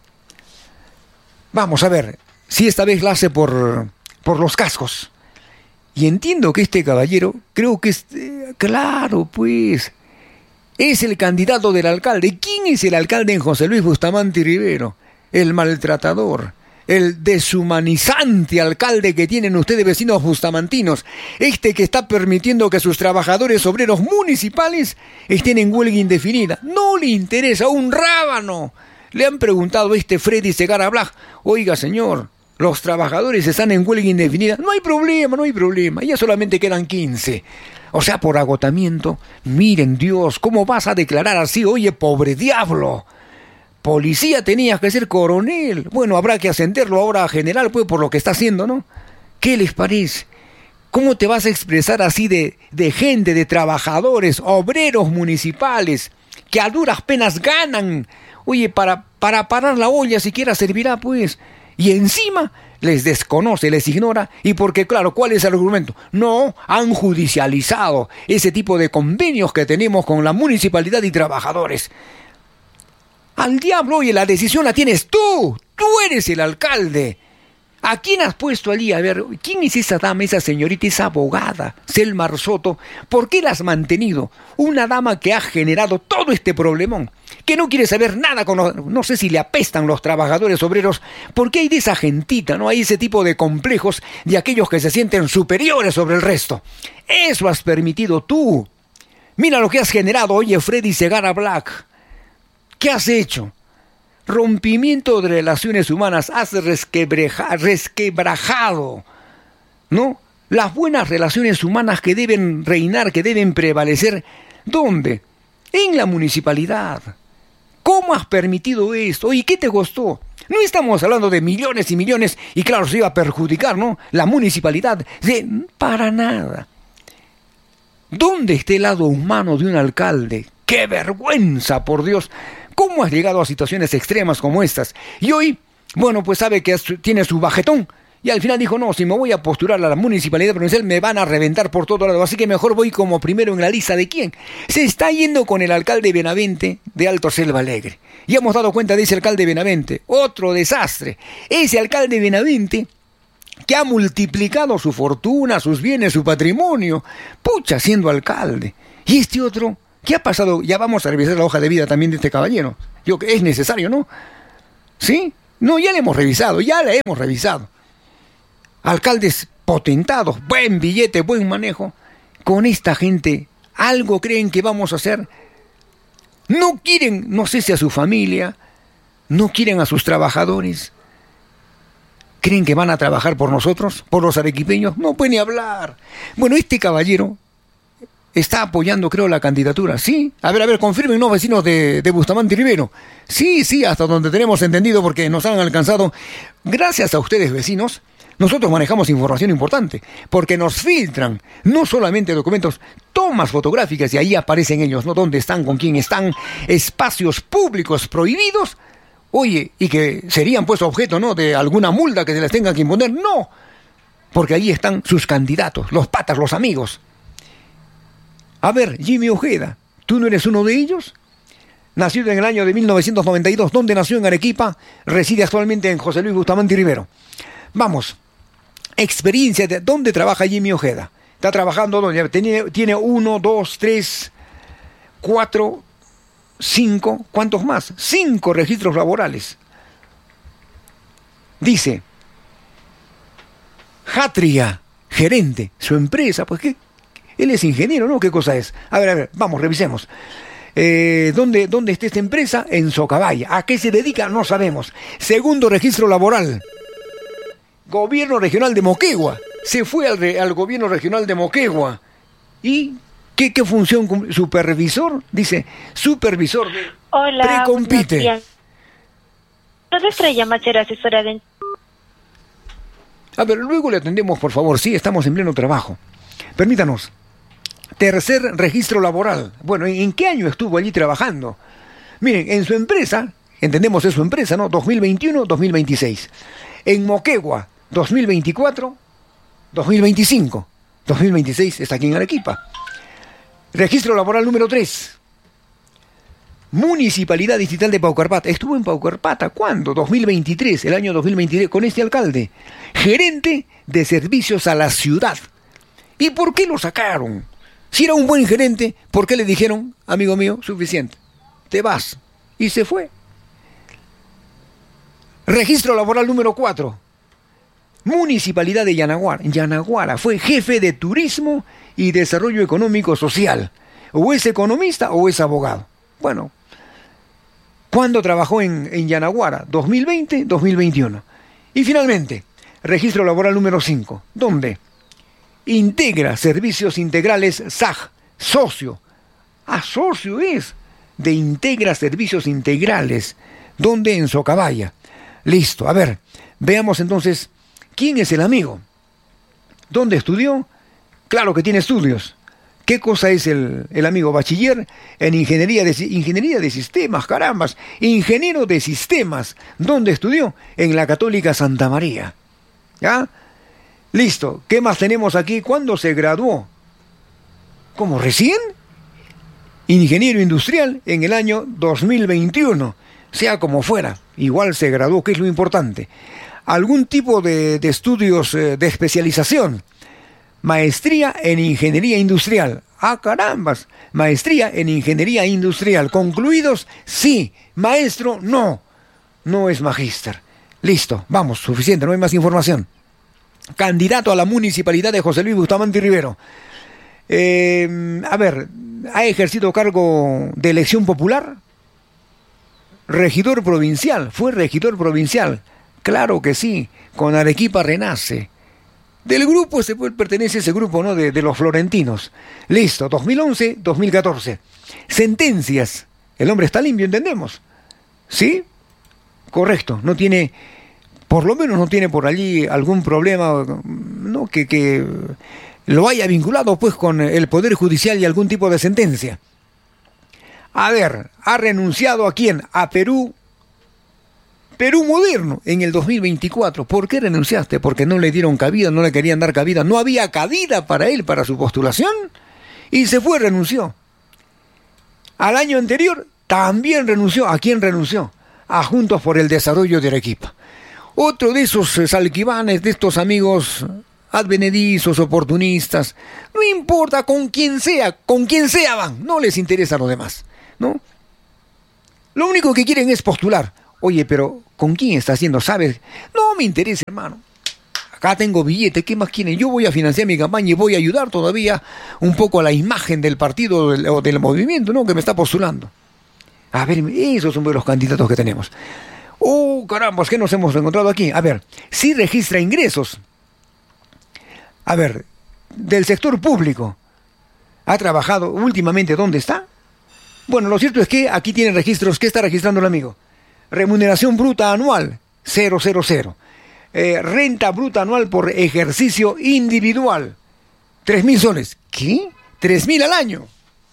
Vamos a ver si esta vez la hace por, por los cascos. Y entiendo que este caballero, creo que es, eh, claro, pues, es el candidato del alcalde. ¿Quién es el alcalde en José Luis Bustamante y Rivero? El maltratador, el deshumanizante alcalde que tienen ustedes, vecinos bustamantinos. Este que está permitiendo que sus trabajadores obreros municipales estén en huelga indefinida. No le interesa un rábano. Le han preguntado a este Freddy Segarra Black, oiga señor, los trabajadores están en huelga indefinida. No hay problema, no hay problema, ya solamente quedan quince. O sea, por agotamiento. Miren Dios, ¿cómo vas a declarar así? Oye, pobre diablo. Policía tenías que ser coronel. Bueno, habrá que ascenderlo ahora a general, pues, por lo que está haciendo, ¿no? ¿Qué les parece? ¿Cómo te vas a expresar así de, de gente, de trabajadores, obreros municipales, que a duras penas ganan? Oye, para, para parar la olla siquiera servirá, pues. Y encima les desconoce, les ignora. Y porque, claro, ¿cuál es el argumento? No, han judicializado ese tipo de convenios que tenemos con la municipalidad y trabajadores. Al diablo, oye, la decisión la tienes tú. Tú eres el alcalde. ¿A quién has puesto allí? A ver, ¿quién es esa dama, esa señorita, esa abogada, Selma Soto? ¿Por qué la has mantenido? Una dama que ha generado todo este problemón, que no quiere saber nada con los, no sé si le apestan los trabajadores obreros, porque hay de esa gentita, ¿no? Hay ese tipo de complejos de aquellos que se sienten superiores sobre el resto. Eso has permitido tú. Mira lo que has generado, oye, Freddy Segarra Black. ¿Qué has hecho? Rompimiento de relaciones humanas, has resquebreja, resquebrajado, ¿no? Las buenas relaciones humanas que deben reinar, que deben prevalecer, ¿dónde? En la municipalidad. ¿Cómo has permitido esto? ¿Y qué te costó? No estamos hablando de millones y millones, y claro, se iba a perjudicar, ¿no? La municipalidad, de, para nada. ¿Dónde está el lado humano de un alcalde? ¡Qué vergüenza, por Dios! ¿Cómo has llegado a situaciones extremas como estas? Y hoy, bueno, pues sabe que tiene su bajetón. Y al final dijo, no, si me voy a postular a la municipalidad provincial me van a reventar por todo lado. Así que mejor voy como primero en la lista de quién. Se está yendo con el alcalde Benavente de Alto Selva Alegre. Y hemos dado cuenta de ese alcalde Benavente. Otro desastre. Ese alcalde Benavente que ha multiplicado su fortuna, sus bienes, su patrimonio. Pucha, siendo alcalde. Y este otro ¿Qué ha pasado? Ya vamos a revisar la hoja de vida también de este caballero. Yo que es necesario, ¿no? ¿Sí? No, ya la hemos revisado, ya la hemos revisado. Alcaldes potentados, buen billete, buen manejo. Con esta gente, ¿algo creen que vamos a hacer? No quieren, no sé si a su familia, no quieren a sus trabajadores. ¿Creen que van a trabajar por nosotros, por los arequipeños? No pueden ni hablar. Bueno, este caballero está apoyando, creo, la candidatura. ¿Sí? A ver, a ver, confirmen, ¿no, vecinos de, de Bustamante y Rivero? Sí, sí, hasta donde tenemos entendido, porque nos han alcanzado. Gracias a ustedes, vecinos, nosotros manejamos información importante, porque nos filtran no solamente documentos, tomas fotográficas, y ahí aparecen ellos, ¿no? ¿Dónde están? ¿Con quién están? Espacios públicos prohibidos. Oye, y que serían pues objeto, ¿no?, de alguna multa que se les tenga que imponer. No, porque ahí están sus candidatos, los patas, los amigos. A ver, Jimmy Ojeda, ¿tú no eres uno de ellos? Nacido en el año de mil novecientos noventa y dos, ¿dónde nació? En Arequipa, reside actualmente en José Luis Bustamante y Rivero. Vamos, experiencia, de ¿dónde trabaja Jimmy Ojeda? Está trabajando, ¿dónde? Tiene, tiene uno, dos, tres, cuatro... Cinco, ¿cuántos más? Cinco registros laborales. Dice, Hatria, gerente, su empresa, pues qué, él es ingeniero, ¿no? ¿Qué cosa es? A ver, a ver, vamos, revisemos. Eh, ¿dónde, ¿Dónde está esta empresa? En Socabaya. ¿A qué se dedica? No sabemos. Segundo registro laboral. Gobierno regional de Moquegua. Se fue al, al gobierno regional de Moquegua. ¿Y ¿Qué, qué función? ¿Supervisor? Dice, supervisor de Hola, Precompite. ¿Dónde Estrella Machera, asesora de...? A ver, luego le atendemos, por favor. Sí, estamos en pleno trabajo. Permítanos. Tercer registro laboral. Bueno, ¿en qué año estuvo allí trabajando? Miren, en su empresa, entendemos es su empresa, ¿no? dos mil veintiuno, dos mil veintiséis. En Moquegua, dos mil veinticuatro, dos mil veinticinco. dos mil veintiséis está aquí en Arequipa. Registro laboral número tres. Municipalidad Distrital de Paucarpata. Estuvo en Paucarpata, ¿cuándo? dos mil veintitrés, el año dos mil veintitrés, con este alcalde. Gerente de servicios a la ciudad. ¿Y por qué lo sacaron? Si era un buen gerente, ¿por qué le dijeron, amigo mío, suficiente, te vas? Y se fue. Registro laboral número cuatro. Municipalidad de Yanaguara. Yanaguara fue jefe de turismo y desarrollo económico social. O es economista o es abogado. Bueno, ¿cuándo trabajó en, en Yanaguara? dos mil veinte, dos mil veintiuno. Y finalmente, registro laboral número cinco. ¿Dónde? Integra Servicios Integrales S A G, socio. Ah, socio es de Integra Servicios Integrales. ¿Dónde? En Socabaya. Listo, a ver, veamos entonces, ¿quién es el amigo? ¿Dónde estudió? Claro que tiene estudios. ¿Qué cosa es el, el amigo? Bachiller en ingeniería de, ingeniería de sistemas, carambas. Ingeniero de sistemas. ¿Dónde estudió? En la Católica Santa María. ¿Ya? Listo. ¿Qué más tenemos aquí? ¿Cuándo se graduó? ¿Cómo? ¿Recién? Ingeniero industrial en el año dos mil veintiuno. Sea como fuera, igual se graduó, que es lo importante. Algún tipo de, de estudios eh, de especialización. Maestría en Ingeniería Industrial. ¡Ah, carambas! Maestría en Ingeniería Industrial. ¿Concluidos? Sí. Maestro, no. No es magíster. Listo, vamos, suficiente, no hay más información. Candidato a la municipalidad de José Luis Bustamante y Rivero. Eh, a ver, ¿ha ejercido cargo de elección popular? Regidor provincial. ¿Fue regidor provincial? Claro que sí, con Arequipa Renace. Del grupo, se pertenece a ese grupo, ¿no? De, de los florentinos. Listo, dos mil once, dos mil catorce. Sentencias. El hombre está limpio, ¿entendemos? ¿Sí? Correcto, no tiene, por lo menos no tiene por allí algún problema, ¿no? Que, que lo haya vinculado pues con el Poder Judicial y algún tipo de sentencia. A ver, ¿ha renunciado a quién? A Perú. Perú Moderno en el dos mil veinticuatro. ¿Por qué renunciaste? Porque no le dieron cabida, no le querían dar cabida. No había cabida para él, para su postulación. Y se fue, renunció. Al año anterior también renunció. ¿A quién renunció? A Juntos por el Desarrollo de Arequipa. Otro de esos salquivanes, de estos amigos advenedizos, oportunistas, no importa con quién sea, con quién sea van, no les interesa lo demás, ¿no? Lo único que quieren es postular. Oye, pero ¿con quién está haciendo? ¿Sabes? No me interesa, hermano. Acá tengo billete, ¿qué más quieren? Yo voy a financiar mi campaña y voy a ayudar todavía un poco a la imagen del partido o del, del movimiento, ¿no? Que me está postulando. A ver, esos son los candidatos que tenemos. Oh, caramba, ¿qué nos hemos encontrado aquí? A ver, sí registra ingresos. A ver, del sector público. ¿Ha trabajado últimamente? ¿Dónde está? Bueno, lo cierto es que aquí tiene registros. ¿Qué está registrando el amigo? Remuneración bruta anual, cero cero cero. Eh, renta bruta anual por ejercicio individual, tres mil soles. ¿Qué? ¿Tres mil al año?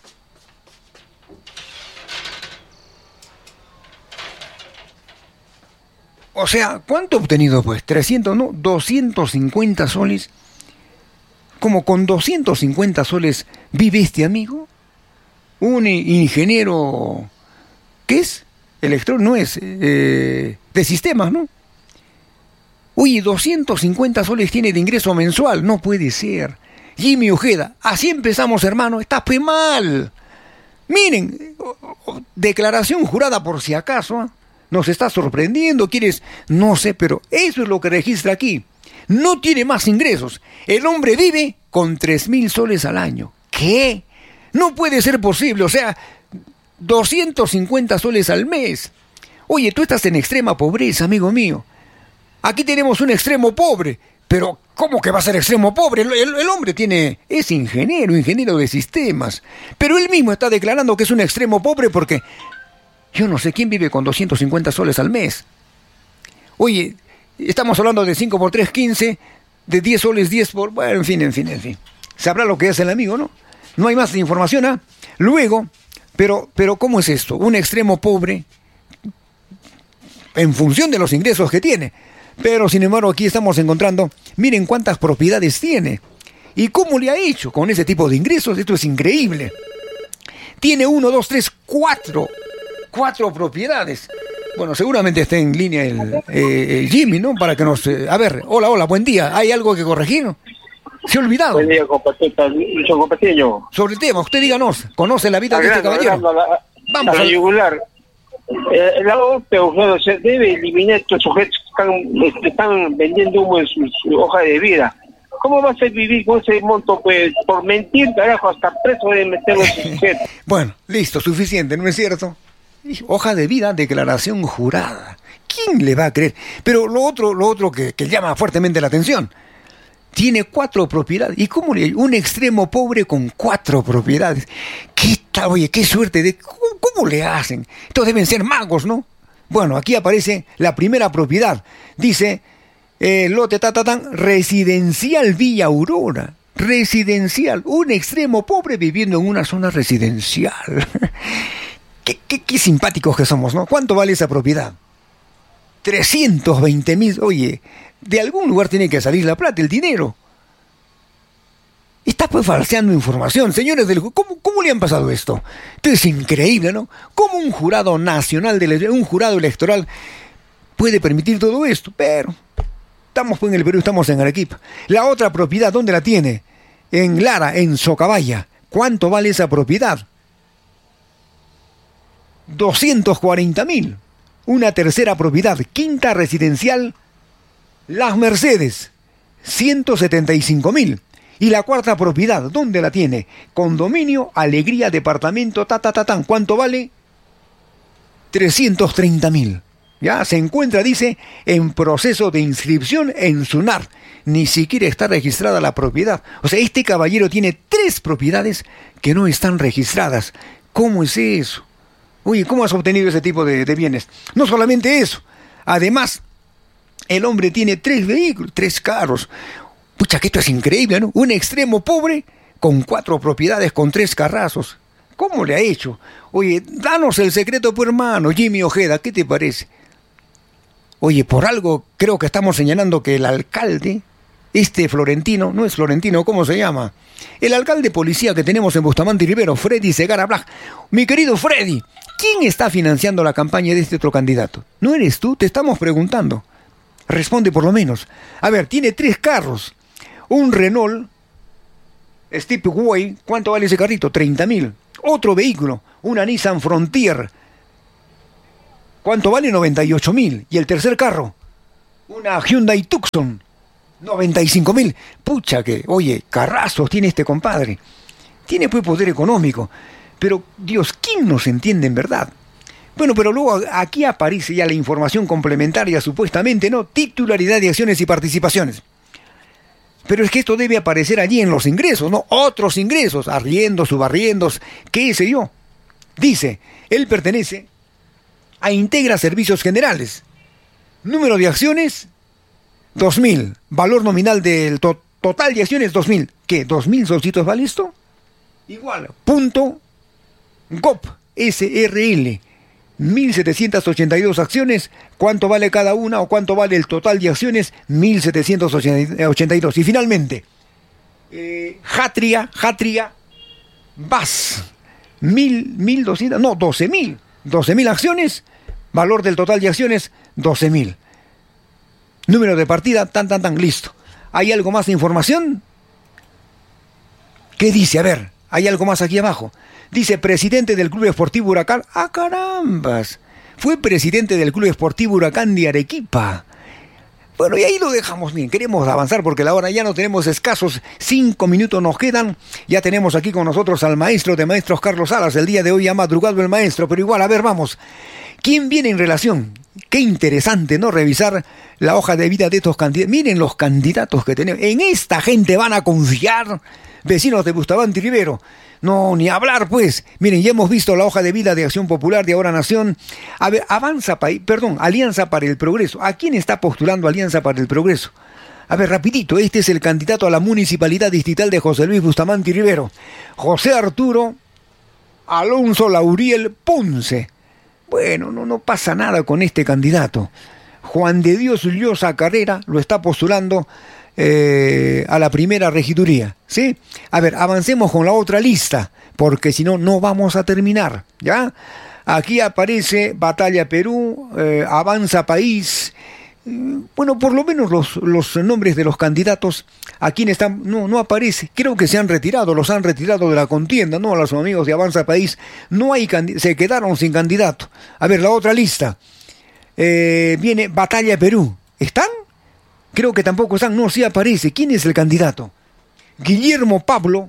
O sea, ¿cuánto ha obtenido pues? trescientos, no, doscientos cincuenta soles. ¿Cómo con doscientos cincuenta soles vive este amigo? Un ingeniero, ¿qué es? Electrónico, no es, eh, de sistemas, ¿no? Oye, doscientos cincuenta soles tiene de ingreso mensual, no puede ser. Jimmy Ojeda, así empezamos, hermano, está pues mal. Miren, declaración jurada por si acaso, ¿eh? Nos está sorprendiendo, ¿quieres? No sé, pero eso es lo que registra aquí. No tiene más ingresos. El hombre vive con tres mil soles al año. ¿Qué? No puede ser posible, o sea, doscientos cincuenta soles al mes. Oye, tú estás en extrema pobreza, amigo mío. Aquí tenemos un extremo pobre, pero ¿cómo que va a ser extremo pobre? El, el, el hombre tiene, es ingeniero, ingeniero de sistemas, pero él mismo está declarando que es un extremo pobre porque yo no sé quién vive con doscientos cincuenta soles al mes. Oye, estamos hablando de cinco por tres, quince, de diez soles, diez por... Bueno, en fin, en fin, en fin. Sabrá lo que es el amigo, ¿no? No hay más información, ¿ah? ¿eh? Luego, pero, pero ¿cómo es esto? Un extremo pobre en función de los ingresos que tiene. Pero, sin embargo, aquí estamos encontrando, miren cuántas propiedades tiene. ¿Y cómo le ha hecho con ese tipo de ingresos? Esto es increíble. Tiene uno, dos, tres, cuatro. Cuatro propiedades. Bueno, seguramente está en línea el, eh, el Jimmy, ¿no? Para que nos... Eh, a ver, hola, hola, buen día. ¿Hay algo que corregir? Se ha olvidado. Buen día, compañero. Sobre el tema, usted díganos. ¿Conoce la vida agrando, de este caballero? Agrando, la, Vamos a la yugular. Eh, la O P E se debe eliminar estos sujetos que están, están vendiendo humo en su, su hoja de vida. ¿Cómo va a ser vivir con ese monto? Pues por mentir, carajo, hasta preso deben meterlo ese sujeto. Bueno, listo, suficiente, ¿no es cierto? Hoja de vida, declaración jurada. ¿Quién le va a creer? Pero lo otro, lo otro que, que llama fuertemente la atención. Tiene cuatro propiedades. ¿Y cómo le hay? Un extremo pobre con cuatro propiedades. ¿Qué tal? Oye, qué suerte de... ¿Cómo, cómo le hacen? Estos deben ser magos, ¿no? Bueno, aquí aparece la primera propiedad. Dice, eh, lote tatatán, residencial Villa Aurora. Residencial. Un extremo pobre viviendo en una zona residencial. Qué, qué, qué simpáticos que somos, ¿no? ¿Cuánto vale esa propiedad? trescientos veinte mil. Oye, de algún lugar tiene que salir la plata, el dinero. Está pues falseando información, señores del... ¿Cómo, cómo le han pasado esto? Esto es increíble, ¿no? ¿Cómo un jurado nacional, de, un jurado electoral puede permitir todo esto? Pero estamos pues en el Perú, estamos en Arequipa. La otra propiedad, ¿dónde la tiene? En Lara, en Socabaya. ¿Cuánto vale esa propiedad? doscientos cuarenta mil. Una tercera propiedad, quinta residencial, Las Mercedes, ciento setenta y cinco mil. Y la cuarta propiedad, ¿dónde la tiene? Condominio, Alegría, departamento, ta, ta, ta, tan. ¿Cuánto vale? trescientos treinta mil. Ya se encuentra, dice, en proceso de inscripción en SUNAR. Ni siquiera está registrada la propiedad. O sea, este caballero tiene tres propiedades que no están registradas. ¿Cómo es eso? Oye, ¿cómo has obtenido ese tipo de, de bienes? No solamente eso. Además, el hombre tiene tres vehículos, tres carros. Pucha, que esto es increíble, ¿no? Un extremo pobre con cuatro propiedades, con tres carrazos. ¿Cómo le ha hecho? Oye, danos el secreto, pues, hermano. Jimmy Ojeda, ¿qué te parece? Oye, por algo creo que estamos señalando que el alcalde, este Florentino, no es Florentino, ¿cómo se llama? El alcalde policía que tenemos en Bustamante y Rivero, Freddy Segara Blag. Mi querido Freddy, ¿quién está financiando la campaña de este otro candidato? ¿No eres tú? Te estamos preguntando. Responde por lo menos. A ver, tiene tres carros. Un Renault Stepway, ¿cuánto vale ese carrito? treinta mil. Otro vehículo, una Nissan Frontier, ¿cuánto vale? noventa y ocho mil. Y el tercer carro, una Hyundai Tucson, noventa y cinco mil. Pucha que, oye, carrazos tiene este compadre. Tiene pues poder económico. Pero, Dios, ¿quién nos entiende en verdad? Bueno, pero luego aquí aparece ya la información complementaria, supuestamente, ¿no? Titularidad de acciones y participaciones. Pero es que esto debe aparecer allí en los ingresos, ¿no? Otros ingresos, arriendos, subarriendos, qué sé yo. Dice, él pertenece a Integra Servicios Generales. Número de acciones, dos mil. Valor nominal del to- total de acciones, dos mil. ¿Qué? ¿dos mil solcitos vale esto? Igual. Punto Gop S R L. mil setecientas ochenta y dos acciones. ¿Cuánto vale cada una o cuánto vale el total de acciones? mil setecientas ochenta y dos. Y finalmente, eh, Hatria, Hatria, Vas. Mil, mil doscientas, no, doce mil. doce mil acciones. Valor del total de acciones, doce mil. Número de partida, tan, tan, tan, listo. ¿Hay algo más de información? ¿Qué dice? A ver, hay algo más aquí abajo. Dice, presidente del Club Esportivo Huracán. ¡Ah, carambas! Fue presidente del Club Esportivo Huracán de Arequipa. Bueno, y ahí lo dejamos bien. Queremos avanzar porque la hora ya no tenemos escasos. Cinco minutos nos quedan. Ya tenemos aquí con nosotros al maestro de maestros Carlos Salas. El día de hoy ha madrugado el maestro, pero igual, a ver, vamos. ¿Quién viene en relación? Qué interesante, ¿no? Revisar la hoja de vida de estos candidatos. Miren los candidatos que tenemos. En esta gente van a confiar, vecinos de Bustamante y Rivero. No, ni hablar, pues. Miren, ya hemos visto la hoja de vida de Acción Popular de Ahora Nación. A ver, Avanza País, perdón, Alianza para el Progreso. ¿A quién está postulando Alianza para el Progreso? A ver, rapidito, este es el candidato a la Municipalidad Distrital de José Luis Bustamante y Rivero. José Arturo Alonso Lauriel Ponce. Bueno, no, no pasa nada con este candidato. Juan de Dios Llosa Carrera lo está postulando eh, a la primera regiduría, ¿sí? A ver, avancemos con la otra lista, porque si no, no vamos a terminar, ¿ya? Aquí aparece Batalla Perú, eh, Avanza País. Bueno, por lo menos los, los nombres de los candidatos a quienes están, no, no aparece, creo que se han retirado, los han retirado de la contienda, no, a los amigos de Avanza País, no hay candi- se quedaron sin candidato. A ver, la otra lista, eh, viene Batalla Perú, ¿están? Creo que tampoco están, no, sí aparece, ¿quién es el candidato? Guillermo Pablo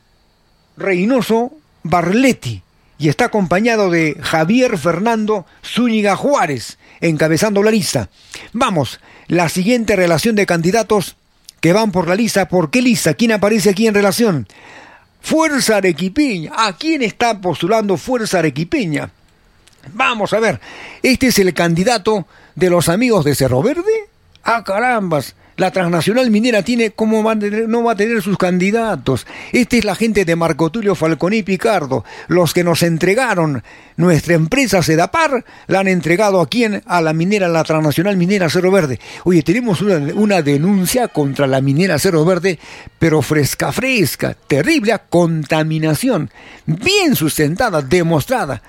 Reynoso Barletti, y está acompañado de Javier Fernando Zúñiga Juárez, encabezando la lista. Vamos, la siguiente relación de candidatos que van por la lista. ¿Por qué lista? ¿Quién aparece aquí en relación? Fuerza Arequipeña. ¿A quién está postulando Fuerza Arequipeña? Vamos a ver, ¿este es el candidato de los amigos de Cerro Verde? ¡Ah, carambas! La transnacional minera tiene, ¿cómo va a tener, no va a tener sus candidatos? Esta es la gente de Marco Tulio Falconi Picardo. Los que nos entregaron nuestra empresa Sedapar, la han entregado a quién? A la minera, la transnacional minera Cerro Verde. Oye, tenemos una, una denuncia contra la minera Cerro Verde, pero fresca, fresca, terrible, contaminación, bien sustentada, demostrada.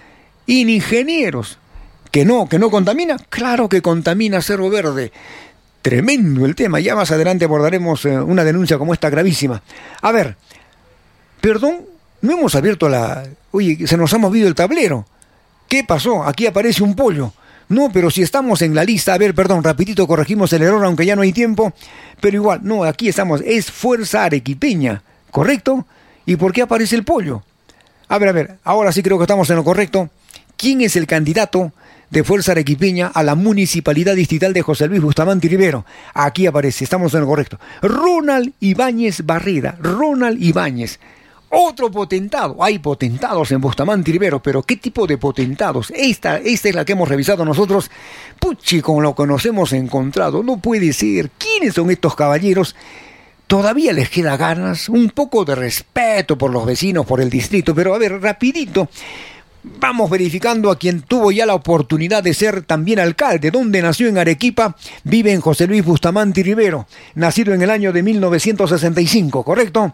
Ingenieros, que no, que no contamina, claro que contamina Cerro Verde. Tremendo el tema, ya más adelante abordaremos eh, una denuncia como esta gravísima. A ver, perdón, no hemos abierto la... Oye, se nos ha movido el tablero. ¿Qué pasó? Aquí aparece un pollo. No, pero si estamos en la lista, a ver, perdón, rapidito corregimos el error, aunque ya no hay tiempo, pero igual, no, aquí estamos, es Fuerza Arequipeña, ¿correcto? ¿Y por qué aparece el pollo? A ver, a ver, ahora sí creo que estamos en lo correcto. ¿Quién es el candidato de Fuerza Arequipeña a la Municipalidad Distrital de José Luis Bustamante y Rivero? Aquí aparece, estamos en lo correcto. Ronald Ibáñez Barrera, Ronald Ibáñez. Otro potentado, hay potentados en Bustamante y Rivero, pero ¿qué tipo de potentados? Esta, esta es la que hemos revisado nosotros. Puchi, con lo que nos hemos encontrado, no puede ser. ¿Quiénes son estos caballeros? Todavía les queda ganas, un poco de respeto por los vecinos, por el distrito, pero a ver, rapidito. Vamos verificando a quien tuvo ya la oportunidad de ser también alcalde. Donde nació en Arequipa, vive en José Luis Bustamante y Rivero, nacido en el año de mil novecientos sesenta y cinco, ¿correcto?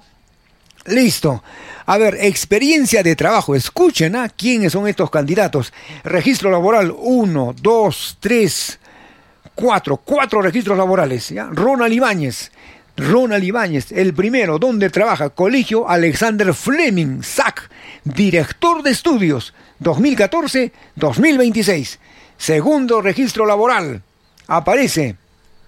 Listo. A ver, experiencia de trabajo. Escuchen, ¿ah? ¿Quiénes son estos candidatos? Registro laboral, uno, dos, tres, cuatro. Cuatro registros laborales, ¿ya? Ronald Ibáñez, Ronald Ibáñez, el primero, ¿dónde trabaja? Colegio Alexander Fleming, S A C, director de estudios, dos mil catorce a dos mil veintiséis. Segundo registro laboral, aparece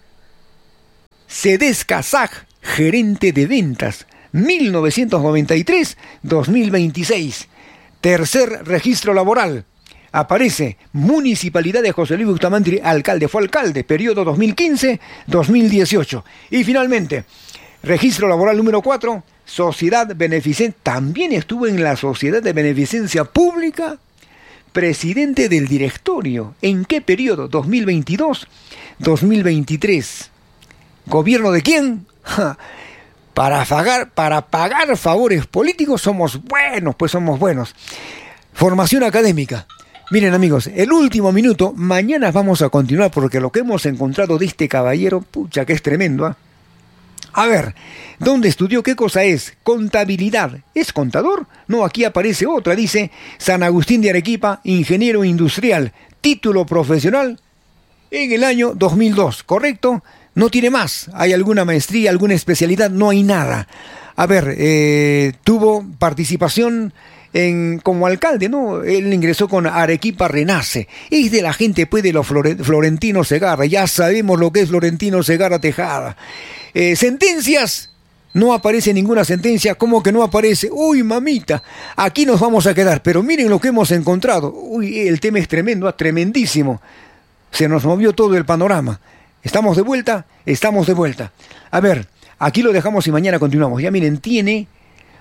Cedesca S A C, gerente de ventas, mil novecientos noventa y tres a dos mil veintiséis. Tercer registro laboral, aparece Municipalidad de José Luis Bustamante, alcalde, fue alcalde, periodo dos mil quince a dos mil dieciocho. Y finalmente, registro laboral número cuatro, Sociedad Beneficencia, también estuvo en la Sociedad de Beneficencia Pública, presidente del directorio. ¿En qué periodo? dos mil veintidós a dos mil veintitrés. ¿Gobierno de quién? Ja. Para pagar, para pagar favores políticos somos buenos, pues somos buenos. Formación académica. Miren amigos, el último minuto, mañana vamos a continuar porque lo que hemos encontrado de este caballero, pucha que es tremendo, ¿eh? A ver, ¿dónde estudió? ¿Qué cosa es? Contabilidad. ¿Es contador? No, aquí aparece otra, dice San Agustín de Arequipa, ingeniero industrial, título profesional en el año dos mil dos, ¿correcto? No tiene más. ¿Hay alguna maestría, alguna especialidad? No hay nada. A ver, eh, tuvo participación en, como alcalde, ¿no? Él ingresó con Arequipa Renace. Es de la gente, pues, de los Florentino Segarra. Ya sabemos lo que es Florentino Segarra Tejada. Eh, sentencias. No aparece ninguna sentencia. ¿Cómo que no aparece? Uy, mamita, aquí nos vamos a quedar. Pero miren lo que hemos encontrado. Uy, el tema es tremendo, tremendísimo. Se nos movió todo el panorama. ¿Estamos de vuelta? Estamos de vuelta. A ver, aquí lo dejamos y mañana continuamos. Ya miren, tiene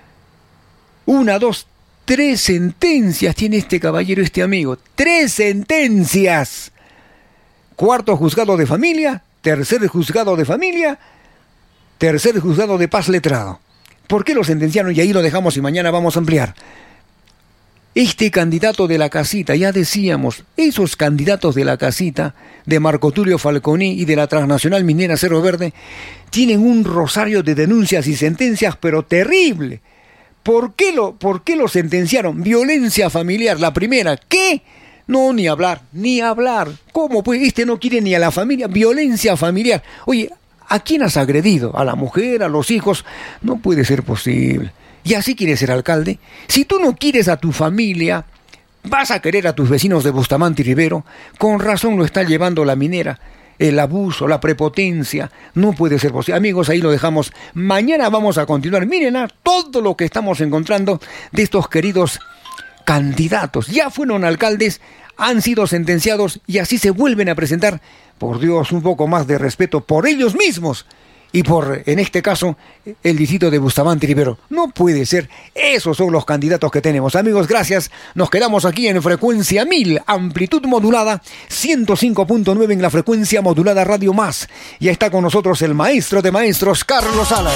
una, dos, tres sentencias tiene este caballero, este amigo. ¡Tres sentencias! Cuarto juzgado de familia, tercer juzgado de familia, tercer juzgado de paz letrado. ¿Por qué lo sentenciaron? Y ahí lo dejamos y mañana vamos a ampliar. Este candidato de la casita, ya decíamos, esos candidatos de la casita, de Marco Tulio Falconi y de la Transnacional Minera Cerro Verde, tienen un rosario de denuncias y sentencias, pero terrible. ¿Por qué lo, por qué lo sentenciaron? Violencia familiar, la primera. ¿Qué? No, ni hablar, ni hablar. ¿Cómo? Pues este no quiere ni a la familia. Violencia familiar. Oye, ¿a quién has agredido? ¿A la mujer, a los hijos? No puede ser posible. ¿Y así quieres ser alcalde? Si tú no quieres a tu familia, vas a querer a tus vecinos de Bustamante y Rivero. Con razón lo está llevando la minera. El abuso, la prepotencia, no puede ser posible. Amigos, ahí lo dejamos. Mañana vamos a continuar. Miren a todo lo que estamos encontrando de estos queridos candidatos. Ya fueron alcaldes, han sido sentenciados y así se vuelven a presentar. Por Dios, un poco más de respeto por ellos mismos. Y por, en este caso, el distrito de Bustamante y Rivero. No puede ser. Esos son los candidatos que tenemos. Amigos, gracias. Nos quedamos aquí en frecuencia mil, amplitud modulada, ciento cinco punto nueve en la frecuencia modulada Radio Más. Ya está con nosotros el maestro de maestros, Carlos Salas.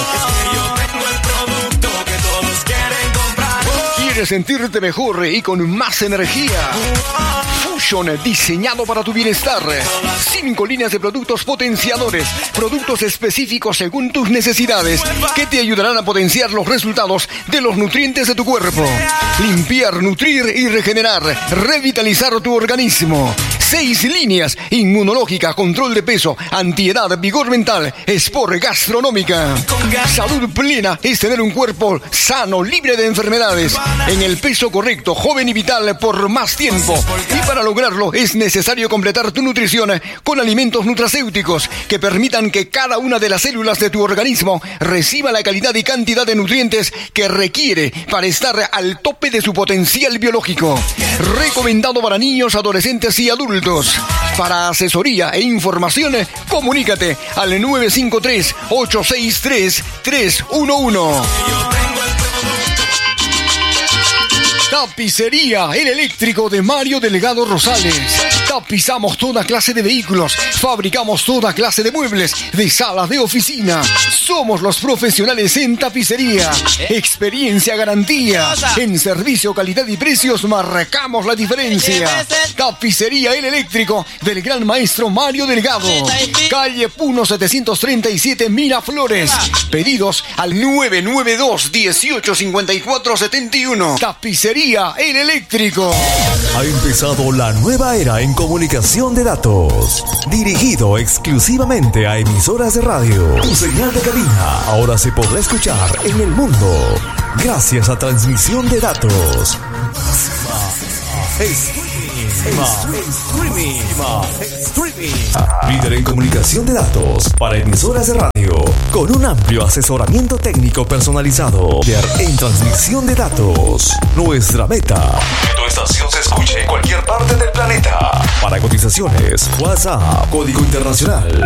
¿Quieres sentirte mejor y con más energía? Fusion, diseñado para tu bienestar. Cinco líneas de productos potenciadores, productos específicos según tus necesidades, que te ayudarán a potenciar los resultados de los nutrientes de tu cuerpo. Limpiar, nutrir y regenerar, revitalizar tu organismo. Seis líneas: inmunológica, control de peso, antiedad, vigor mental, sport, gastronómica. Salud plena es tener un cuerpo sano, libre de enfermedades, en el peso correcto, joven y vital por más tiempo. Y para lograrlo es necesario completar tu nutrición con alimentos nutracéuticos que permitan que cada una de las células de tu organismo reciba la calidad y cantidad de nutrientes que requiere para estar al tope de su potencial biológico. Recomendado para niños, adolescentes y adultos. Para asesoría e información, comunícate al nueve cinco tres, ocho seis tres, tres uno uno. Tapicería El Eléctrico de Mario Delgado Rosales. Tapizamos toda clase de vehículos, fabricamos toda clase de muebles, de salas de oficina. Somos los profesionales en tapicería. Experiencia, garantía. En servicio, calidad y precios marcamos la diferencia. Tapicería El Eléctrico del gran maestro Mario Delgado. Calle Puno setecientos treinta y siete, Miraflores. Pedidos al nueve nueve dos, uno ocho cinco cuatro siete uno. Tapicería Día en Eléctrico. Ha empezado la nueva era en comunicación de datos, dirigido exclusivamente a emisoras de radio. Tu señal de cabina ahora se podrá escuchar en el mundo gracias a transmisión de datos. Líder en comunicación de datos para emisoras de radio, con un amplio asesoramiento técnico personalizado. Líder en transmisión de datos. Nuestra meta: que tu estación se escuche en cualquier parte del planeta. Para cotizaciones, WhatsApp, código internacional